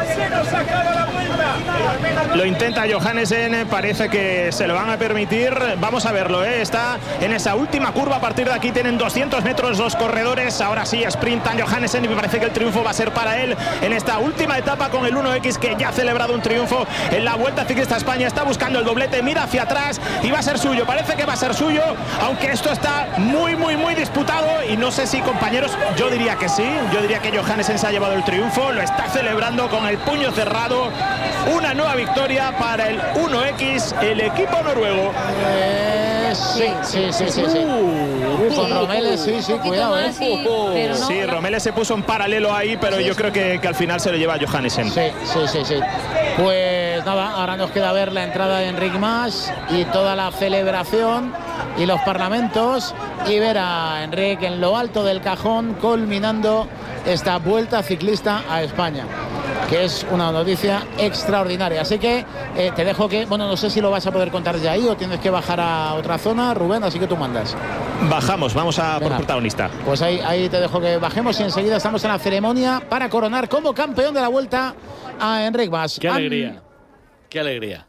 Lo intenta Johannesen, parece que se lo van a permitir. Vamos a verlo, ¿eh? Está en esa última curva. A partir de aquí tienen doscientos metros los corredores. Ahora sí sprintan Johannesen, y me parece que el triunfo va a ser para él en esta última etapa con el uno equis, que ya ha celebrado un triunfo en la Vuelta Ciclista a España. Está buscando el doblete, mira hacia atrás y va a ser suyo. Parece que va a ser suyo, aunque esto está muy, muy, muy disputado, y no sé si, compañeros, yo diría que sí. Yo diría que Johannesen se ha llevado el triunfo. Lo está celebrando con el puño cerrado. Una nueva victoria para el uno equis, el equipo noruego. Eh, sí, sí, sí, sí, sí. Uh, con Romele, sí, sí, cuidado, ¿eh? pero no, Sí, Romele se puso en paralelo ahí, pero yo creo que, que al final se lo lleva a Johannesen. Sí, sí, sí, sí. Pues nada, ahora nos queda ver la entrada de Enric Mas y toda la celebración y los parlamentos, y ver a Enric en lo alto del cajón culminando esta Vuelta Ciclista a España, que es una noticia extraordinaria. Así que eh, te dejo que, bueno, no sé si lo vas a poder contar ya ahí o tienes que bajar a otra zona, Rubén, así que tú mandas. Bajamos, vamos a por Venga. protagonista. Pues ahí, ahí te dejo que bajemos y enseguida estamos en la ceremonia para coronar como campeón de la Vuelta a Enric Mas. Qué An- alegría. Qué alegría.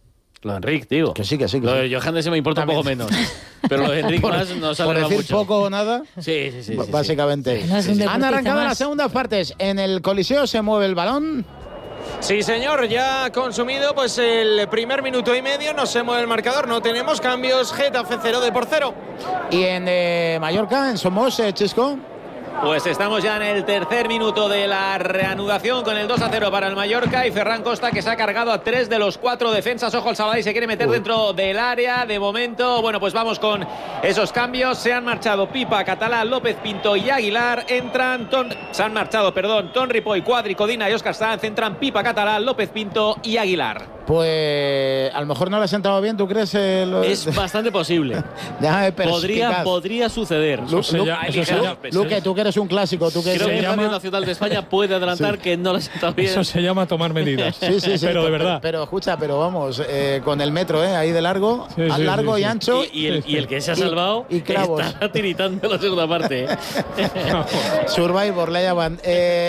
Lo de Enric, tío. Que sí, que sí. Que Lo sí. de Johannesen me importa un poco menos. Pero lo de Enric Por- más nos por alegra decir mucho. poco o nada. Sí, sí, sí. B- sí, Básicamente. No es un Han deportista arrancado más. las segundas partes. En el Coliseo se mueve el balón. Sí, señor, ya ha consumido pues el primer minuto y medio, no se mueve el marcador, no tenemos cambios. Getafe cero de por cero. Y en eh, Mallorca, en Somos, eh, Chisco. Pues estamos ya en el tercer minuto de la reanudación con el dos a cero para el Mallorca y Ferran Costa, que se ha cargado a tres de los cuatro defensas. Ojo, el Sabadell se quiere meter dentro del área. De momento, bueno, pues vamos con esos cambios. Se han marchado Pipa, Catalá, López Pinto y Aguilar. Entran, Ton, se han marchado, perdón, Ton Ripoll, Cuadri, Codina y Óscar Sanz. Entran Pipa, Catalá, López Pinto y Aguilar. Pues a lo mejor no le ha sentado bien, ¿tú crees? Eh, lo... Es bastante posible. Déjame podría, podría suceder. Lu, Lu, Lu, Luque, tú que eres un clásico. Tú que Creo eres... que el Radio Nacional de España puede adelantar sí. que no le ha sentado bien. Eso se llama tomar medidas. Sí, sí, sí. Pero de verdad. Pero, pero escucha, pero vamos, eh, con el metro, ¿eh? Ahí de largo, sí, a sí, largo sí, y sí. ancho. Y, y, el, y el que se ha salvado y, y clavos. Está tiritando la segunda parte. ¿eh? Survivor, le llaman.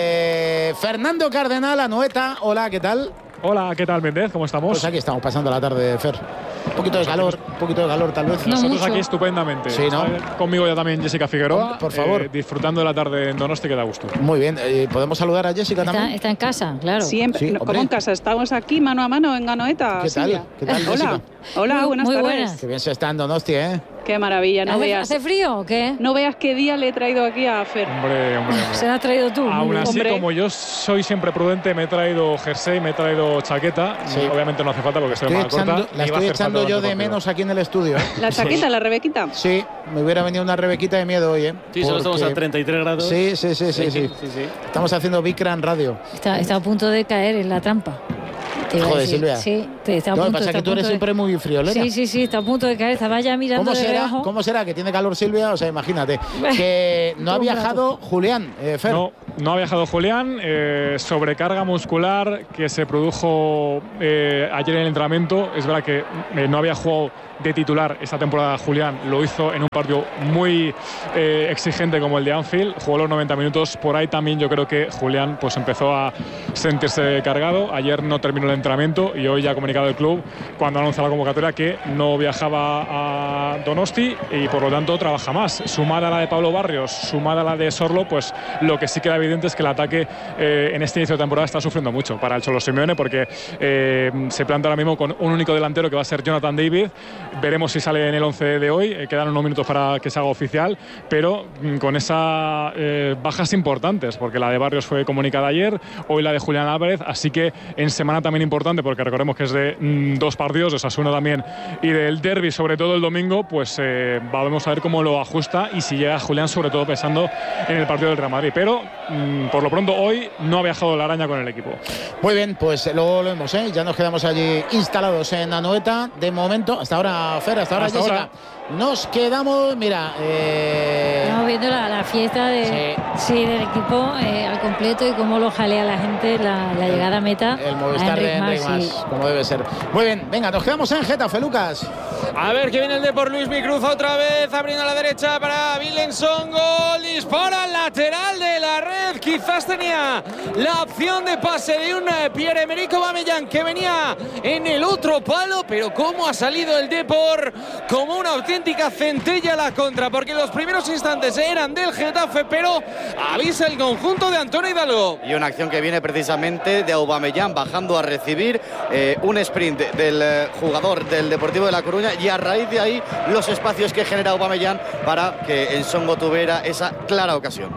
Eh, Fernando Cardenal, Anoeta. Hola, ¿qué tal? Hola, ¿qué tal, Méndez? ¿Cómo estamos? Pues aquí estamos pasando la tarde, Fer. Un poquito de calor, un poquito de calor tal vez. No Nosotros mucho. Aquí estupendamente. Sí, ¿no? Está conmigo ya también Jessica Figueroa. Por favor. Eh, disfrutando de la tarde en Donosti, que da gusto. Muy bien. Eh, ¿Podemos saludar a Jessica está, también? Está en casa, claro. Siempre. Sí, no, ¿Cómo en casa? Estamos aquí mano a mano en Anoeta. ¿Qué tal? Silvia. ¿Qué tal, Hola. Jessica? Hola, muy, buenas muy tardes. Buenas. Qué bien se está en Donosti, ¿eh? Qué maravilla, no ¿Hace, veas. ¿Hace frío o qué? No veas qué día le he traído aquí a Fer. Hombre, hombre, hombre. Se la has traído tú. Aún así, Hombre. como yo soy siempre prudente, me he traído jersey, me he traído chaqueta. Sí. Obviamente no hace falta porque estoy, Estoy en manga echando, corta. la y va a estoy hacer echando falta yo durante de el partido. menos aquí en el estudio, ¿eh? La chaqueta, Sí. la Rebequita. Sí, me hubiera venido una rebequita de miedo hoy, ¿eh? Sí, solo estamos Porque- a treinta y tres grados. Sí, sí, sí, sí, sí. sí, sí. Estamos haciendo Bicran Radio. Está, está a punto de caer en la trampa. Te iba a Joder, decir. Silvia. Sí, te está a No, lo que punto, pasa es está que a tú eres punto de- siempre muy friolera. Sí, sí, sí, está a punto de caer. Estaba ya mirando ¿Cómo de será, reojo. ¿Cómo será que tiene calor Silvia? O sea, imagínate. Que no ha Un viajado Julián, eh, Fer. No, no ha viajado Julián. Eh, sobrecarga muscular que se produjo eh, ayer en el entrenamiento. Es verdad que eh, no había jugado de titular esta temporada Julián. Lo hizo en un partido muy eh, exigente como el de Anfield. Jugó los noventa minutos. Por ahí también yo creo que Julián pues empezó a sentirse cargado. Ayer no terminó el entrenamiento y hoy ya ha comunicado el club cuando anunció la convocatoria que no viajaba a Donosti y por lo tanto trabaja más. Sumada a la de Pablo Barrios, sumada a la de Sorlo, pues lo que sí queda evidente es que el ataque eh, en este inicio de temporada está sufriendo mucho para el Cholo Simeone porque eh, se planta ahora mismo con un único delantero que va a ser Jonathan David. Veremos si sale en el once de hoy, eh, quedan unos minutos para que se haga oficial, pero mm, con esas eh, bajas importantes, porque la de Barrios fue comunicada ayer, hoy la de Julián Álvarez, así que en semana también importante, porque recordemos que es de mm, dos partidos, de Osasuna también, y del derbi, sobre todo el domingo, pues eh, vamos a ver cómo lo ajusta y si llega Julián, sobre todo pensando en el partido del Real Madrid, pero mm, por lo pronto hoy no ha viajado la araña con el equipo. Muy bien, pues luego lo vemos, ¿eh? Ya nos quedamos allí instalados en Anoeta. De momento, hasta ahora, Fer, hasta ahora, Hasta Jessica. ahora. Nos quedamos, mira. Eh... Estamos viendo la, la fiesta de, Sí. sí, del equipo eh, al completo y cómo lo jalea la gente la, la llegada a meta. El Movistar de Enric Mas, sí. como debe ser. Muy bien, venga, nos quedamos en Getafe, Lucas. A ver que viene el de por Luis Mi Cruz otra vez, abriendo a la derecha para Vilenson, gol, dispara al lateral de la red, quizás tenía la opción de pase de un Pierre-Emerick Aubameyang que venía en el otro palo, pero cómo ha salido el Depor como una auténtica centella a la contra, porque los primeros instantes eran del Getafe, pero avisa el conjunto de Antonio Hidalgo. Y una acción que viene precisamente de Aubameyang bajando a recibir eh, un sprint del eh, jugador del Deportivo de La Coruña y a raíz de ahí los espacios que genera Aubameyang para que Ensongo tuviera esa clara ocasión.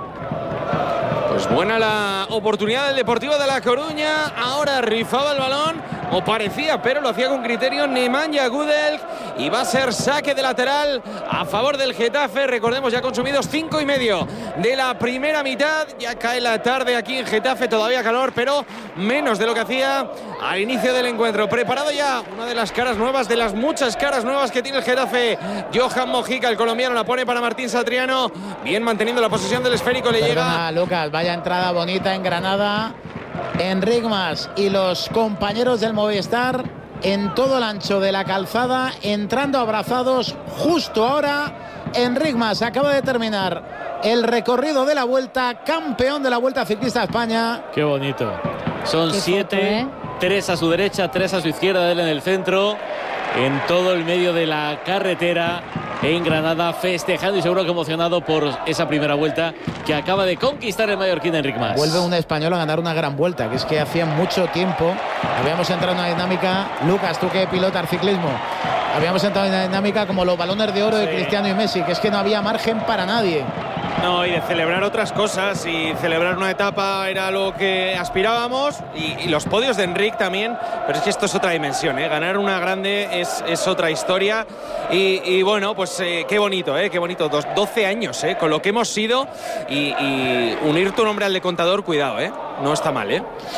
Pues buena la oportunidad del Deportivo de La Coruña. Ahora rifaba el balón, o parecía, pero lo hacía con criterio Nemanja Gudel. Y va a ser saque de lateral a favor del Getafe. Recordemos, ya consumidos cinco y medio de la primera mitad. Ya cae la tarde aquí en Getafe, todavía calor, pero menos de lo que hacía al inicio del encuentro. Preparado ya una de las caras nuevas, de las muchas caras nuevas que tiene el Getafe. Johan Mojica, el colombiano, la pone para Martín Satriano. Bien manteniendo la posesión del esférico, le Perdona, llega. Lucas, vaya entrada bonita en Granada. Enric Mas y los compañeros del Movistar en todo el ancho de la calzada, entrando abrazados justo ahora. Enric Mas acaba de terminar el recorrido de la Vuelta, campeón de la Vuelta Ciclista a España. Qué bonito. Son Qué siete, foto, ¿eh? tres a su derecha, tres a su izquierda, él en el centro, en todo el medio de la carretera en Granada, festejando y seguro que emocionado por esa primera vuelta que acaba de conquistar el mallorquín Enric Mas. Vuelve un español a ganar una gran vuelta, que es que hacía mucho tiempo habíamos entrado en una dinámica. Lucas, tú que pilotas ciclismo, habíamos entrado en una dinámica como los balones de oro de Sí. Cristiano y Messi, que es que no había margen para nadie. No, y de celebrar otras cosas, y celebrar una etapa era lo que aspirábamos, y, y los podios de Enric también, pero es que esto es otra dimensión, ¿eh? Ganar una grande es, es otra historia, y, y bueno, pues eh, qué bonito, ¿eh? Qué bonito, Dos, doce años, ¿eh? Con lo que hemos sido, y, y unir tu nombre al de Contador, cuidado, ¿eh? No está mal, ¿eh?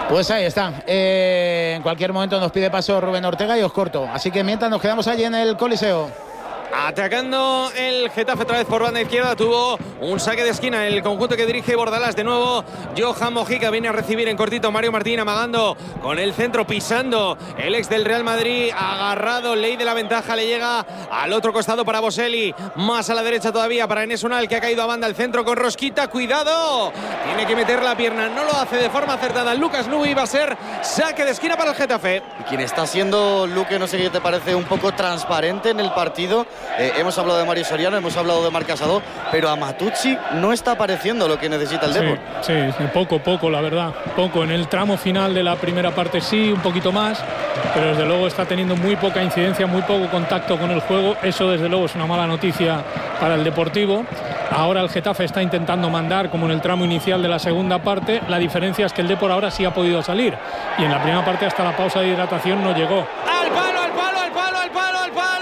Pues ahí está. Eh, en cualquier momento nos pide paso Rubén Ortega y os corto. Así que mientras nos quedamos allí en el Coliseo. Atacando el Getafe otra vez por banda izquierda. Tuvo un saque de esquina el conjunto que dirige Bordalás. De nuevo Johan Mojica viene a recibir en cortito. Mario Martín amagando con el centro, pisando el ex del Real Madrid, agarrado, ley de la ventaja, le llega al otro costado para Boselli, más a la derecha todavía para Enes Unal, que ha caído a banda al centro con Rosquita. Cuidado, tiene que meter la pierna, no lo hace de forma acertada Lucas Nui. Va a ser saque de esquina para el Getafe. Y quien está siendo, Luque, no sé qué te parece, un poco transparente en el partido. Eh, hemos hablado de Mario Soriano, hemos hablado de Marc Casado, pero a Matucci no está apareciendo lo que necesita el Depor. Sí, sí, poco, poco, la verdad. Poco. En el tramo final de la primera parte sí, un poquito más, pero desde luego está teniendo muy poca incidencia, muy poco contacto con el juego. Eso desde luego es una mala noticia para el Deportivo. Ahora el Getafe está intentando mandar como en el tramo inicial de la segunda parte. La diferencia es que el Depor ahora sí ha podido salir y en la primera parte hasta la pausa de hidratación no llegó. Al palo, al palo, al palo, al palo, al palo.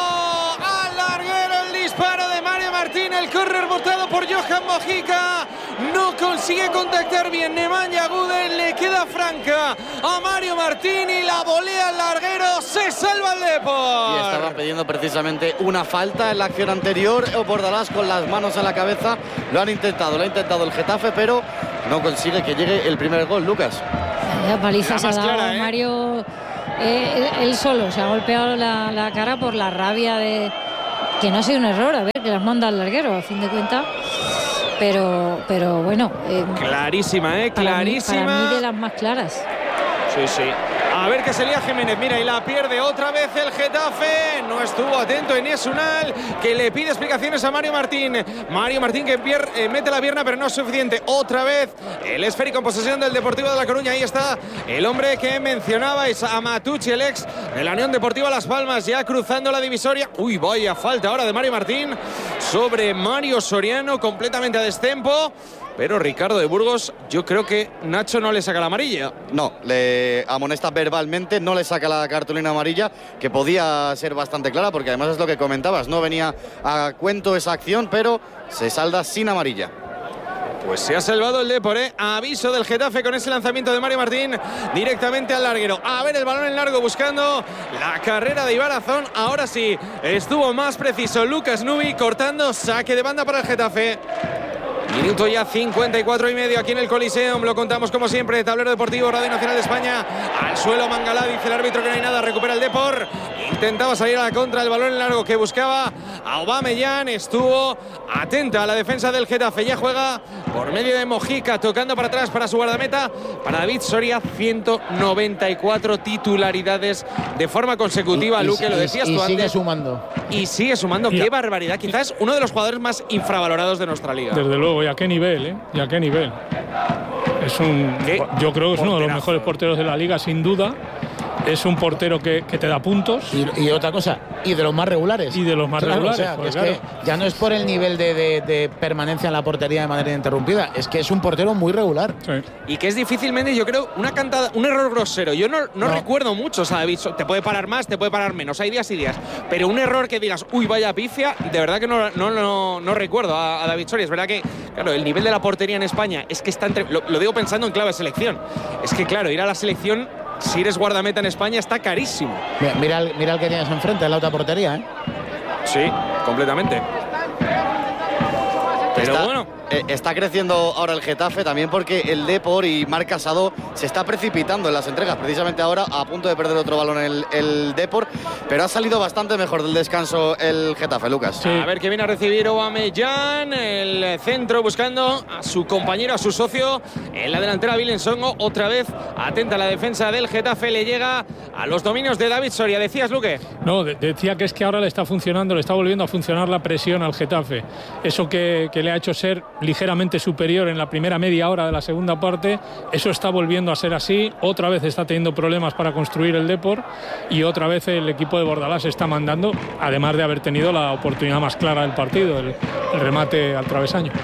Disparo de Mario Martín, el córner botado por Johan Mojica, no consigue contactar bien Nemanja Guden, le queda franca a Mario Martín y la volea al larguero, se salva el Depor. Y estaban pidiendo precisamente una falta en la acción anterior. Bordalás con las manos en la cabeza, lo han intentado, lo ha intentado el Getafe, pero no consigue que llegue el primer gol, Lucas. La paliza se ha dado clara, ¿eh? Mario, eh, él solo se ha golpeado la, la cara por la rabia de... que no ha sido un error, a ver, que las manda al larguero, a fin de cuentas. Pero, pero bueno. Eh, clarísima, ¿eh? Clarísima. Para mí, para mí de las más claras. Sí, sí. A ver qué se lía Jiménez. Mira, y la pierde otra vez el Getafe. No estuvo atento Enes Unal, que le pide explicaciones a Mario Martín. Mario Martín que pier, eh, mete la pierna, pero no es suficiente. Otra vez el esférico en posesión del Deportivo de La Coruña. Ahí está el hombre que mencionabais, a Matucci, el ex de la Unión Deportiva Las Palmas, ya cruzando la divisoria. Uy, vaya falta ahora de Mario Martín sobre Mario Soriano, completamente a destempo. Pero Ricardo de Burgos, yo creo que Nacho no le saca la amarilla. No, le amonesta verbalmente, no le saca la cartulina amarilla, que podía ser bastante clara, porque además es lo que comentabas, no venía a cuento esa acción, pero se salda sin amarilla. Pues se ha salvado el Depor, ¿eh? Aviso del Getafe con ese lanzamiento de Mario Martín directamente al larguero. A ver el balón en largo buscando la carrera de Ibarazón. Ahora sí, estuvo más preciso Lucas Nui cortando, saque de banda para el Getafe. Minuto ya cincuenta y cuatro y medio aquí en el Coliseum. Lo contamos como siempre. Tablero Deportivo, Radio Nacional de España. Al suelo Mangalá, dice el árbitro que no hay nada. Recupera el Depor. Intentaba salir a la contra. El balón en largo que buscaba a Aubameyang. Estuvo atenta a la defensa del Getafe. Ya juega por medio de Mojica, tocando para atrás para su guardameta. Para David Soria, ciento noventa y cuatro titularidades de forma consecutiva. Y, y, Luque, lo decías y, tú y sigue antes. sumando. Y sigue sumando. Ya. Qué barbaridad. Quizás uno de los jugadores más infravalorados de nuestra liga. Desde luego, y a qué nivel, ¿eh? Y a qué nivel. Es un, yo creo que es uno de los mejores porteros de la liga, sin duda. Es un portero que, que te da puntos. Y, y otra cosa, y de los más regulares. Y de los más claro, regulares. O sea, pues es claro. que ya no es por el nivel de, de, de permanencia en la portería de manera interrumpida, es que es un portero muy regular. Sí. Y que es difícilmente, yo creo, una cantada, un error grosero. Yo no, no, no. recuerdo mucho, o sea, David, te puede parar más, te puede parar menos, hay días y días. Pero un error que digas, uy, vaya pifia, de verdad que no, no, no, no recuerdo a, a David Soria. Es verdad que, claro, el nivel de la portería en España es que está entre. Lo, lo digo pensando en clave de selección. Es que, claro, ir a la selección, si eres guardameta en España, está carísimo. Mira, mira, el, mira el que tienes enfrente, la otra portería, ¿eh? Sí, completamente. Pero está, bueno. Eh, está creciendo ahora el Getafe también porque el Depor y Marc Casado se está precipitando en las entregas. Precisamente ahora a punto de perder otro balón el, el Depor, pero ha salido bastante mejor del descanso el Getafe, Lucas. Sí. A ver que viene a recibir Aubameyang, el centro buscando a su compañero, a su socio en la delantera, Willem Songo. Otra vez atenta a la defensa del Getafe, le llega a los dominios de David Soria. ¿Decías, Luque? No, de decía que es que ahora le está funcionando, le está volviendo a funcionar la presión al Getafe. Eso que, que le ha hecho ser ligeramente superior en la primera media hora de la segunda parte, eso está volviendo a ser así. Otra vez está teniendo problemas para construir el Depor y otra vez el equipo de Bordalás está mandando, además de haber tenido la oportunidad más clara del partido, el, el remate al travesaño.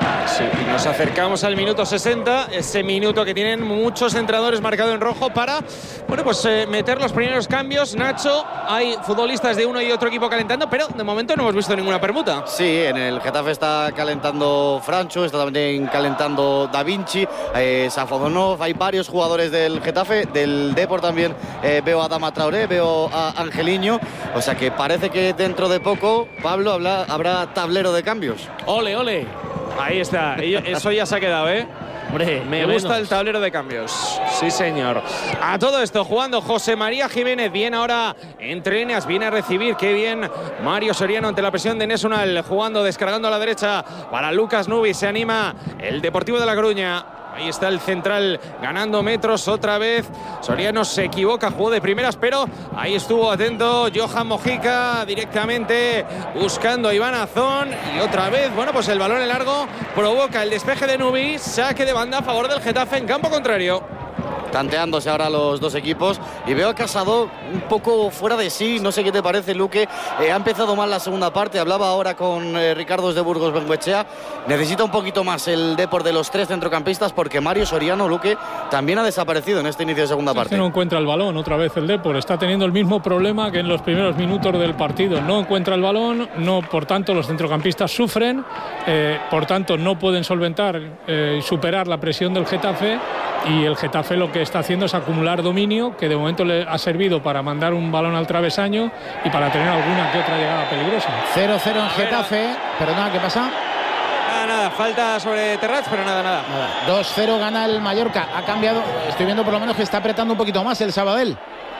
Sí, y nos acercamos al minuto sesenta, ese minuto que tienen muchos entrenadores marcado en rojo para, bueno, pues eh, meter los primeros cambios. Nacho, hay futbolistas de uno y otro equipo calentando, pero de momento no hemos visto ninguna permuta. Sí, en el Getafe está calentando Francho, está también calentando Da Vinci, eh, Safodonov, hay varios jugadores del Getafe, del Depor también eh, veo a Adama Traoré, veo a Angeliño, o sea que parece que dentro de poco, Pablo, habla, habrá tablero de cambios. Ole, ole. Ahí está, eso ya se ha quedado, ¿eh? Hombre, me gusta el tablero de cambios. Sí, señor. A todo esto jugando José María Jiménez. Bien ahora entre líneas, viene a recibir. Qué bien Mario Soriano ante la presión de Nesunal. Jugando, descargando a la derecha para Lucas Nubi. Se anima el Deportivo de La Coruña. Ahí está el central ganando metros otra vez. Soriano se equivoca, jugó de primeras, pero ahí estuvo atento Johan Mojica directamente buscando a Iván Azón. Y otra vez, bueno, pues el balón en largo provoca el despeje de Nubi. Saque de banda a favor del Getafe en campo contrario. Tanteándose ahora los dos equipos y veo a Casado un poco fuera de sí, no sé qué te parece, Luque. Eh, ha empezado mal la segunda parte, hablaba ahora con eh, Ricardo de Burgos Bengoechea, necesita un poquito más el Depor de los tres centrocampistas porque Mario Soriano, Luque, también ha desaparecido en este inicio de segunda parte. Es que no encuentra el balón otra vez el Depor, está teniendo el mismo problema que en los primeros minutos del partido, no encuentra el balón, no, por tanto los centrocampistas sufren, eh, por tanto no pueden solventar y eh, superar la presión del Getafe, y el Getafe lo que está haciendo es acumular dominio, que de momento le ha servido para mandar un balón al travesaño y para tener alguna que otra llegada peligrosa. cero cero en Getafe, pero nada, ¿qué pasa? Nada, nada, falta sobre Terrats, pero nada, nada. nada. dos cero gana el Mallorca, ha cambiado, estoy viendo por lo menos que está apretando un poquito más el Sabadell.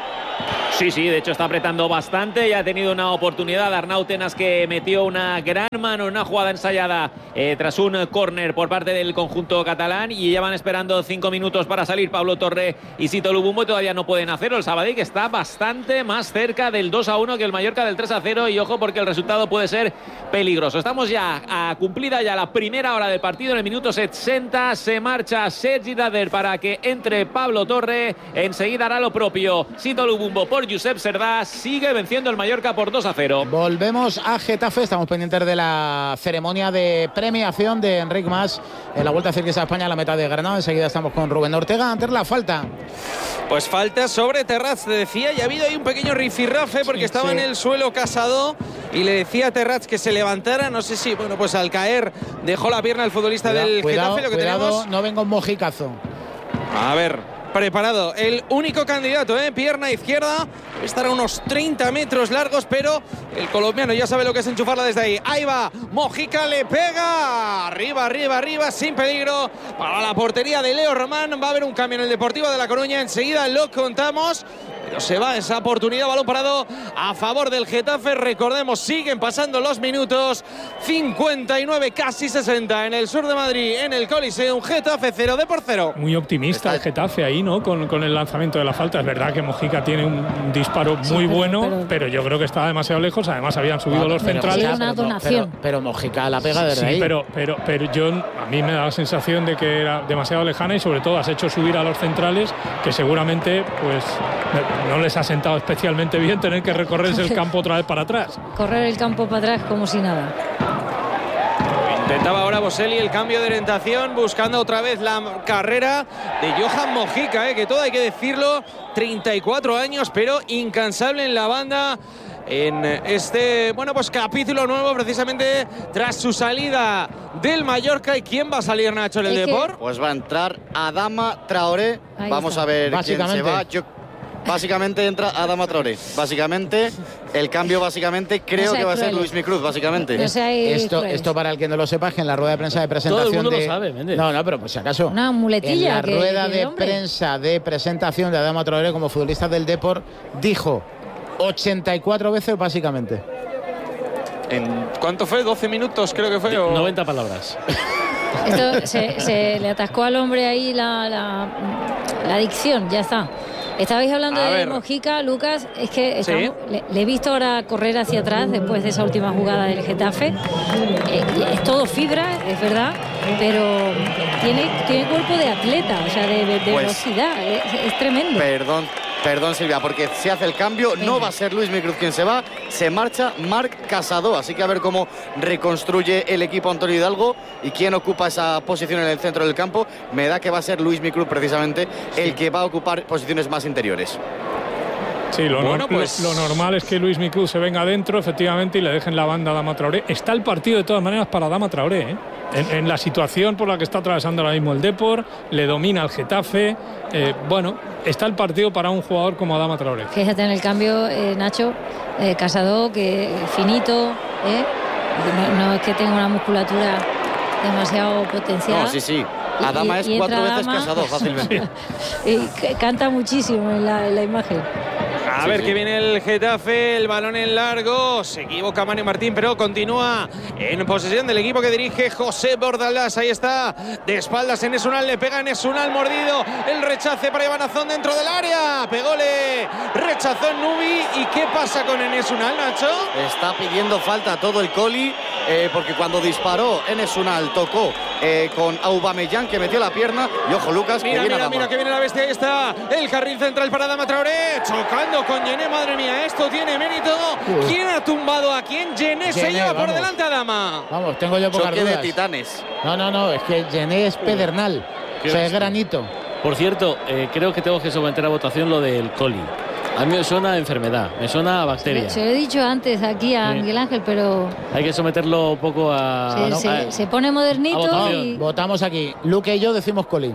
Sí, sí, de hecho está apretando bastante y ha tenido una oportunidad Arnau Tenas, que metió una gran mano en una jugada ensayada eh, tras un córner por parte del conjunto catalán, y ya van esperando cinco minutos para salir Pablo Torre y Sito Lubumbo y todavía no pueden hacerlo. El Sabadell, que está bastante más cerca del dos a uno que el Mallorca del tres a cero, y ojo porque el resultado puede ser peligroso. Estamos ya a cumplida ya la primera hora del partido. En el minuto sesenta se marcha Sergi Darder para que entre Pablo Torre, enseguida hará lo propio Sito Lubumbo por Josep Serdá. Sigue venciendo el Mallorca por dos a cero. Volvemos a Getafe, estamos pendientes de la ceremonia de premiación de Enric Mas en la Vuelta Ciclista a España a la meta de Granada. Enseguida estamos con Rubén Ortega. Antes la falta. Pues falta sobre Terrats, te decía, y ha habido ahí un pequeño rifirrafe porque sí, estaba sí. en el suelo Casado y le decía a Terrats que se levantara. No sé si, bueno, pues al caer dejó la pierna el futbolista cuidado, del cuidado, Getafe. Lo que cuidado, tenemos... no venga un mojicazo. A ver... Preparado, el único candidato, ¿eh? Pierna izquierda, estará a unos treinta metros largos, pero el colombiano ya sabe lo que es enchufarla desde ahí. Ahí va, Mojica le pega, arriba, arriba, arriba, sin peligro para la portería de Leo Román. Va a haber un cambio en el Deportivo de La Coruña, enseguida lo contamos. Pero se va esa oportunidad, balón parado a favor del Getafe. Recordemos, siguen pasando los minutos, cincuenta y nueve, casi sesenta en el sur de Madrid, en el Coliseum. Getafe cero, Depor cero. Muy optimista el Getafe ahí, ¿no? Con, con el lanzamiento de la falta. Es verdad que Mojica tiene un, un disparo sí, muy pero, bueno, pero, pero yo creo que estaba demasiado lejos. Además habían subido no, los centrales. Era una donación. Pero, pero Mojica la pega desde sí, ahí. Pero, pero, pero yo, a mí me da la sensación de que era demasiado lejana, y sobre todo has hecho subir a los centrales, que seguramente pues no les ha sentado especialmente bien tener que recorrerse el campo otra vez para atrás. Correr el campo para atrás como si nada. Intentaba ahora Boselli el cambio de orientación, buscando otra vez la carrera de Johan Mojica, eh, que todo hay que decirlo, treinta y cuatro años, pero incansable en la banda. En este, bueno, pues capítulo nuevo, precisamente tras su salida del Mallorca. ¿Y quién va a salir, Nacho, en el Depor? Pues va a entrar Adama Traoré. Ahí Vamos está. a ver quién se va. Yo... Básicamente entra Adama Traoré. Básicamente, el cambio básicamente creo no que va a ser Luis Micruz, básicamente. No esto, esto para el que no lo sepa, que en la rueda de prensa de presentación todo el mundo de... lo sabe, Méndez. No, no, pero por si acaso. Una muletilla. En la que, rueda que de hombre. prensa de presentación de Adama Traoré como futbolista del Depor, dijo ochenta y cuatro veces básicamente. ¿En cuánto fue? ¿doce minutos creo que fue? O... noventa palabras. Esto se, se le atascó al hombre ahí la, la, la adicción, ya está. Estabais hablando a de ver. Mojica, Lucas, es que estamos, ¿Sí? le, le he visto ahora correr hacia atrás después de esa última jugada del Getafe. Eh, es todo fibra, es verdad, pero tiene, tiene cuerpo de atleta, o sea, de, de, de pues, velocidad, es, es tremendo. Perdón, Perdón, Silvia, porque se hace el cambio, no va a ser Luismi Cruz quien se va, se marcha Marc Casado, así que a ver cómo reconstruye el equipo Antonio Hidalgo y quién ocupa esa posición en el centro del campo. Me da que va a ser Luismi Cruz precisamente el que va a ocupar posiciones más interiores. Sí, lo, Bueno, no, pues- lo, lo normal es que Luismi Cruz se venga adentro, efectivamente, y le dejen la banda a Adama Traoré. Está el partido de todas maneras para Adama Traoré, ¿eh? En, en la situación por la que está atravesando ahora mismo el Depor, le domina el Getafe. Eh, bueno, está el partido para un jugador como Adama Traoré. Fíjate en el cambio, eh, Nacho, eh, Casado, que finito, ¿eh? no, no es que tenga una musculatura demasiado potencial. No, sí, sí. Adama Y- es y cuatro entra veces Adama. Casado fácilmente. Y c- canta muchísimo en la, en la imagen. A Sí, ver sí. que viene el Getafe, el balón en largo, se equivoca Mario Martín, pero continúa en posesión del equipo que dirige José Bordalás. Ahí está, de espaldas en Esunal, le pega en Esunal, mordido, el rechace para Iván Azón dentro del área, pególe, rechazó Nubi. ¿Y qué pasa con Enes Unal, Nacho? Está pidiendo falta todo el Coli, eh, porque cuando disparó Enes Unal tocó eh, con Aubameyang, que metió la pierna, y ojo Lucas, Mira, que viene mira, Adama. mira que viene la bestia, ahí está el carril central para Adama Traoré, chocando con Yené, madre mía, esto tiene mérito. Uf. ¿Quién ha tumbado a quién? Yené se Yené, lleva por vamos. delante a Adama. Vamos, tengo yo pocas Choque de dudas. titanes. No, no, no, es que Yené es pedernal. O sea, es granito. Por cierto, eh, creo que tengo que someter a votación lo del coli. A mí me suena a enfermedad, me suena a bacteria. Se lo he dicho antes aquí a Sí. Miguel Ángel, pero Hay que someterlo un poco a... se, ¿no? se- a- se pone modernito a y... Votamos aquí. Luque y yo decimos Coli.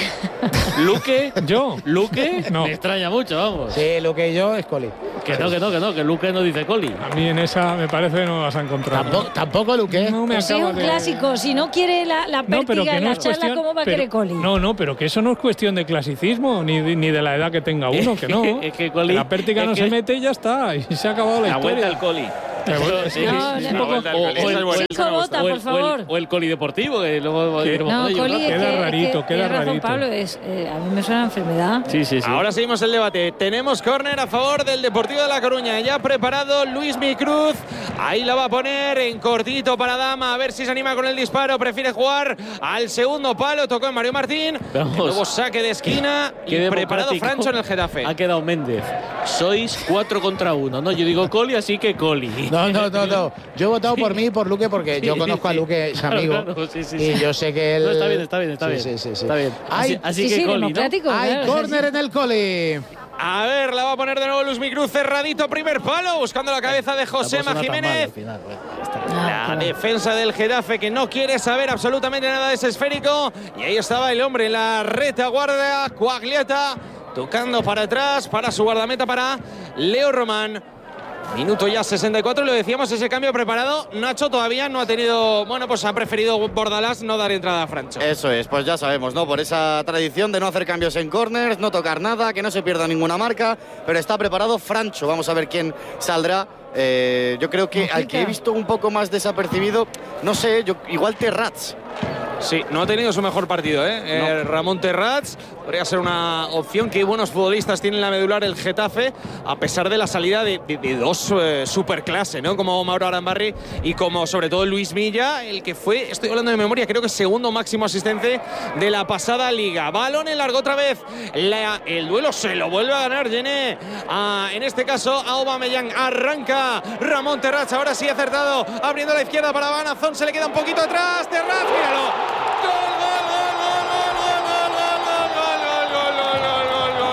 ¿Luque? ¿Yo? ¿Luque? No. Me extraña mucho, vamos. Sí, Luque y yo es Coli. Que no, que no, que no, que Luque no dice coli. A mí en esa me parece que no vas a encontrar. Tampoco, tampoco Luque. No me Pues sí, es acaba un de- clásico. Si no quiere la, la No, pero pértiga que en no la es charla, cuestión. ¿cómo va a pero- querer Coli? No, no, pero que eso no es cuestión de clasismo ni de, ni de la edad que tenga uno, que no. Es que Coli- la pértiga es no que- se mete y ya está. Y se ha acabado la, La historia. vuelta al coli. La vuelta- Sí, sí, No, sí, no, sí, no. un poco- O, o el, o el- Cinco vota, o el- por favor. o el- o el coli deportivo, que luego ¿Qué? diremos, No, oye, Coli, es queda que, es rarito, que queda tiene razón rarito. Pablo, es, eh, a mí me suena a enfermedad. Sí, sí, sí. Ahora seguimos el debate. Tenemos córner a favor del Deportivo de La Coruña. Ya preparado Luismi Cruz. Ahí la va a poner en cortito para Dama. A ver si se anima con el disparo. Prefiere jugar al segundo palo. Tocó en Mario Martín. Vamos. El nuevo saque de esquina. Y Qué preparado democrático. Francho en el Getafe. Ha quedado Méndez. Sois cuatro contra uno, ¿no? Yo digo coli, así que coli. No, no, no, no. Yo he votado por mí y por Luque porque yo Sí, conozco a sí. Luque, es Claro, amigo. claro, sí, sí, y sí. yo sé que él. No, está bien, está bien, está Sí, bien. sí, sí, sí. Está bien. Ay, Así, así sí, que sí, coli, ¿no? democrático. Hay claro, córner sí, en el Coli. A ver, la va a poner de nuevo Luismi Cruz. Cerradito, primer palo. Buscando la cabeza de Josema Tampoco suena tan mal Jiménez. al final, bueno, ya está. sí. La Ah, defensa del Getafe que no quiere saber absolutamente nada de ese esférico. Y ahí estaba el hombre en la retaguardia, Coagliata, tocando para atrás, para su guardameta, para Leo Román. Minuto ya sesenta y cuatro, lo decíamos, ese cambio preparado. Nacho todavía no ha tenido, bueno, pues ha preferido Bordalás no dar entrada a Francho. Eso es, pues ya sabemos, ¿no? Por esa tradición de no hacer cambios en corners, no tocar nada, que no se pierda ninguna marca, pero está preparado Francho. Vamos a ver quién saldrá. Eh, yo creo que al que he visto un poco más desapercibido, no sé, yo, igual Terrats. Sí, no ha tenido su mejor partido, ¿eh? Eh, Ramón Terrats podría ser una opción. Qué buenos futbolistas tiene en la medular el Getafe, a pesar de la salida de, de- de dos eh, superclase, ¿no? Como Mauro Arambarri y como sobre todo Luis Milla, el que fue, estoy hablando de memoria, creo que segundo máximo asistente de la pasada liga. Balón en largo otra vez. La- el duelo se lo vuelve a ganar Yené. Ah, en este caso, Aubameyang arranca. Ramón Terrats, ahora sí acertado, abriendo a la izquierda para Van Azón, se le queda un poquito atrás. Terrats, míralo. ¡Gol, gol, gol, gol, gol, gol, gol, gol, gol, gol, gol, gol,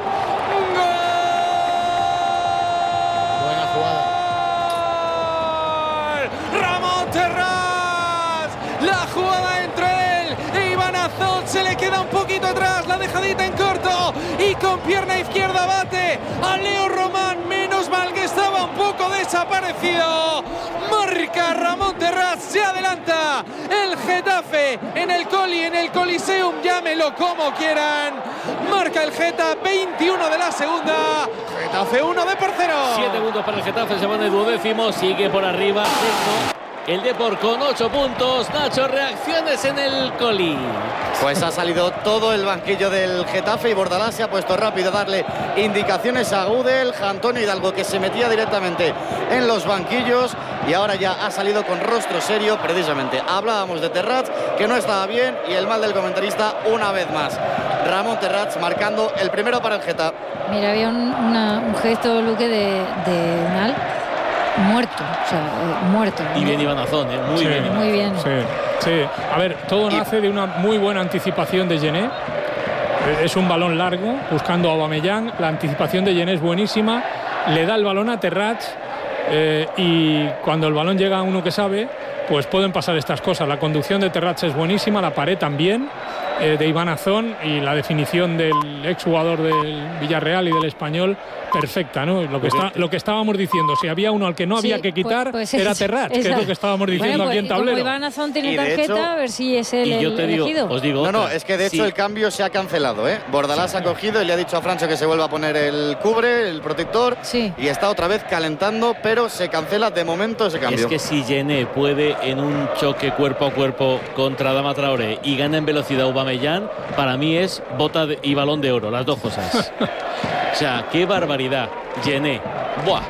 gol, gol! Buena jugada. ¡Gol! ¡Ramón Terrats! La jugada entre él e Iván Azón, se le queda un poquito atrás, la dejadita en corto y con pierna izquierda bate a Leo Román. Menos mal que estaba un poco desaparecido. Marca Ramón Terrats, se adelanta el Getafe en el Coli, en el Coliseum, llámelo como quieran. Marca el Geta, veintiuno de la segunda. Getafe uno de por cero. Siete puntos para el Getafe, se van de duodécimo, sigue por arriba. El Depor con ocho puntos. Nacho, reacciones en el Coli. Pues ha salido todo el banquillo del Getafe y Bordalás se ha puesto rápido a darle indicaciones a Gudel, Antonio Hidalgo, que se metía directamente en los banquillos y ahora ya ha salido con rostro serio. Precisamente hablábamos de Terrats, que no estaba bien, y el mal del comentarista una vez más. Ramón Terrats marcando el primero para el Getafe. Mira, había un, una, un gesto, Luque, de, de Unal muerto, o sea, eh, muerto. Y bien Iván Azón, ¿eh? Muy sí, bien. Muy bien. Sí, sí. A ver, todo nace de una muy buena anticipación de Gené. Es un balón largo, buscando a Aubameyang. La anticipación de Gené es buenísima. Le da el balón a Terrats eh, y cuando el balón llega a uno que sabe, pues pueden pasar estas cosas. La conducción de Terrats es buenísima, la pared también, eh, de Iván Azón, y la definición del exjugador del Villarreal y del Español, perfecta, ¿no? Lo que, está, lo que estábamos diciendo, si había uno al que no había Sí, que quitar, pues, pues era es, Terrats, que es lo que estábamos diciendo bueno, pues, aquí en tablero. Como Iván Azón tiene Y de tarjeta, hecho- a ver si es el, Y yo el te digo, elegido. os digo No, no, otra. es que de hecho Sí. el cambio se ha cancelado, ¿eh? Bordalás ha cogido y le ha dicho a Francho que se vuelva a poner el cubre, el protector, Sí. y está otra vez calentando, pero se cancela de momento ese cambio. Es que si Gené puede en un choque cuerpo a cuerpo contra Adama Traoré y gana en velocidad Aubameyang, para mí es bota de- y balón de oro, las dos cosas. O sea, qué barbaridad. Gené. Buah.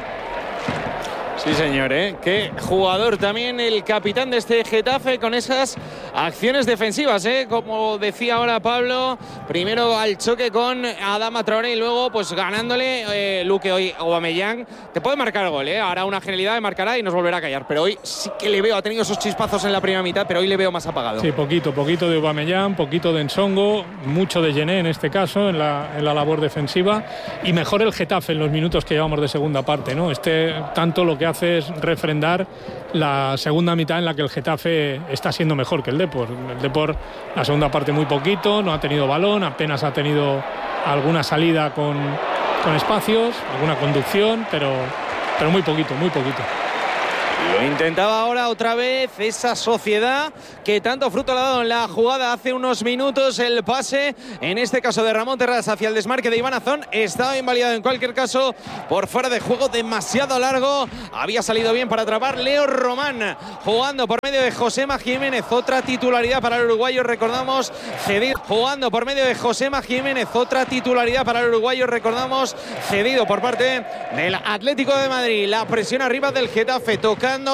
Sí, señor, ¿eh? Qué jugador también el capitán de este Getafe con esas acciones defensivas, ¿eh? Como decía ahora Pablo, primero al choque con Adama Traoré y luego pues ganándole eh, Luque hoy Aubameyang. Te puede marcar gol, ¿eh? Hará una genialidad y marcará y nos volverá a callar. Pero hoy sí que le veo, ha tenido esos chispazos en la primera mitad, pero hoy le veo más apagado. Sí, poquito, poquito de Aubameyang, poquito de Nsongo, mucho de Gené en este caso, en la, en la labor defensiva, y mejor el Getafe en los minutos que llevamos de segunda parte, ¿no? Este tanto lo que hace es refrendar la segunda mitad en la que el Getafe está siendo mejor que el Depor. El Depor, la segunda parte muy poquito, no ha tenido balón, apenas ha tenido alguna salida con, con espacios, alguna conducción, pero, pero muy poquito, muy poquito. Lo intentaba ahora otra vez esa sociedad que tanto fruto le ha dado en la jugada hace unos minutos. El pase, en este caso de Ramón Terrats hacia el desmarque de Iván Azón, estaba invalidado en cualquier caso por fuera de juego, demasiado largo. Había salido bien para atrapar Leo Román, jugando por medio de Josema Jiménez, otra titularidad para el uruguayo, recordamos, cedido, jugando por medio de Josema Jiménez, otra titularidad para el uruguayo, recordamos, cedido por parte del Atlético de Madrid. La presión arriba del Getafe, tocando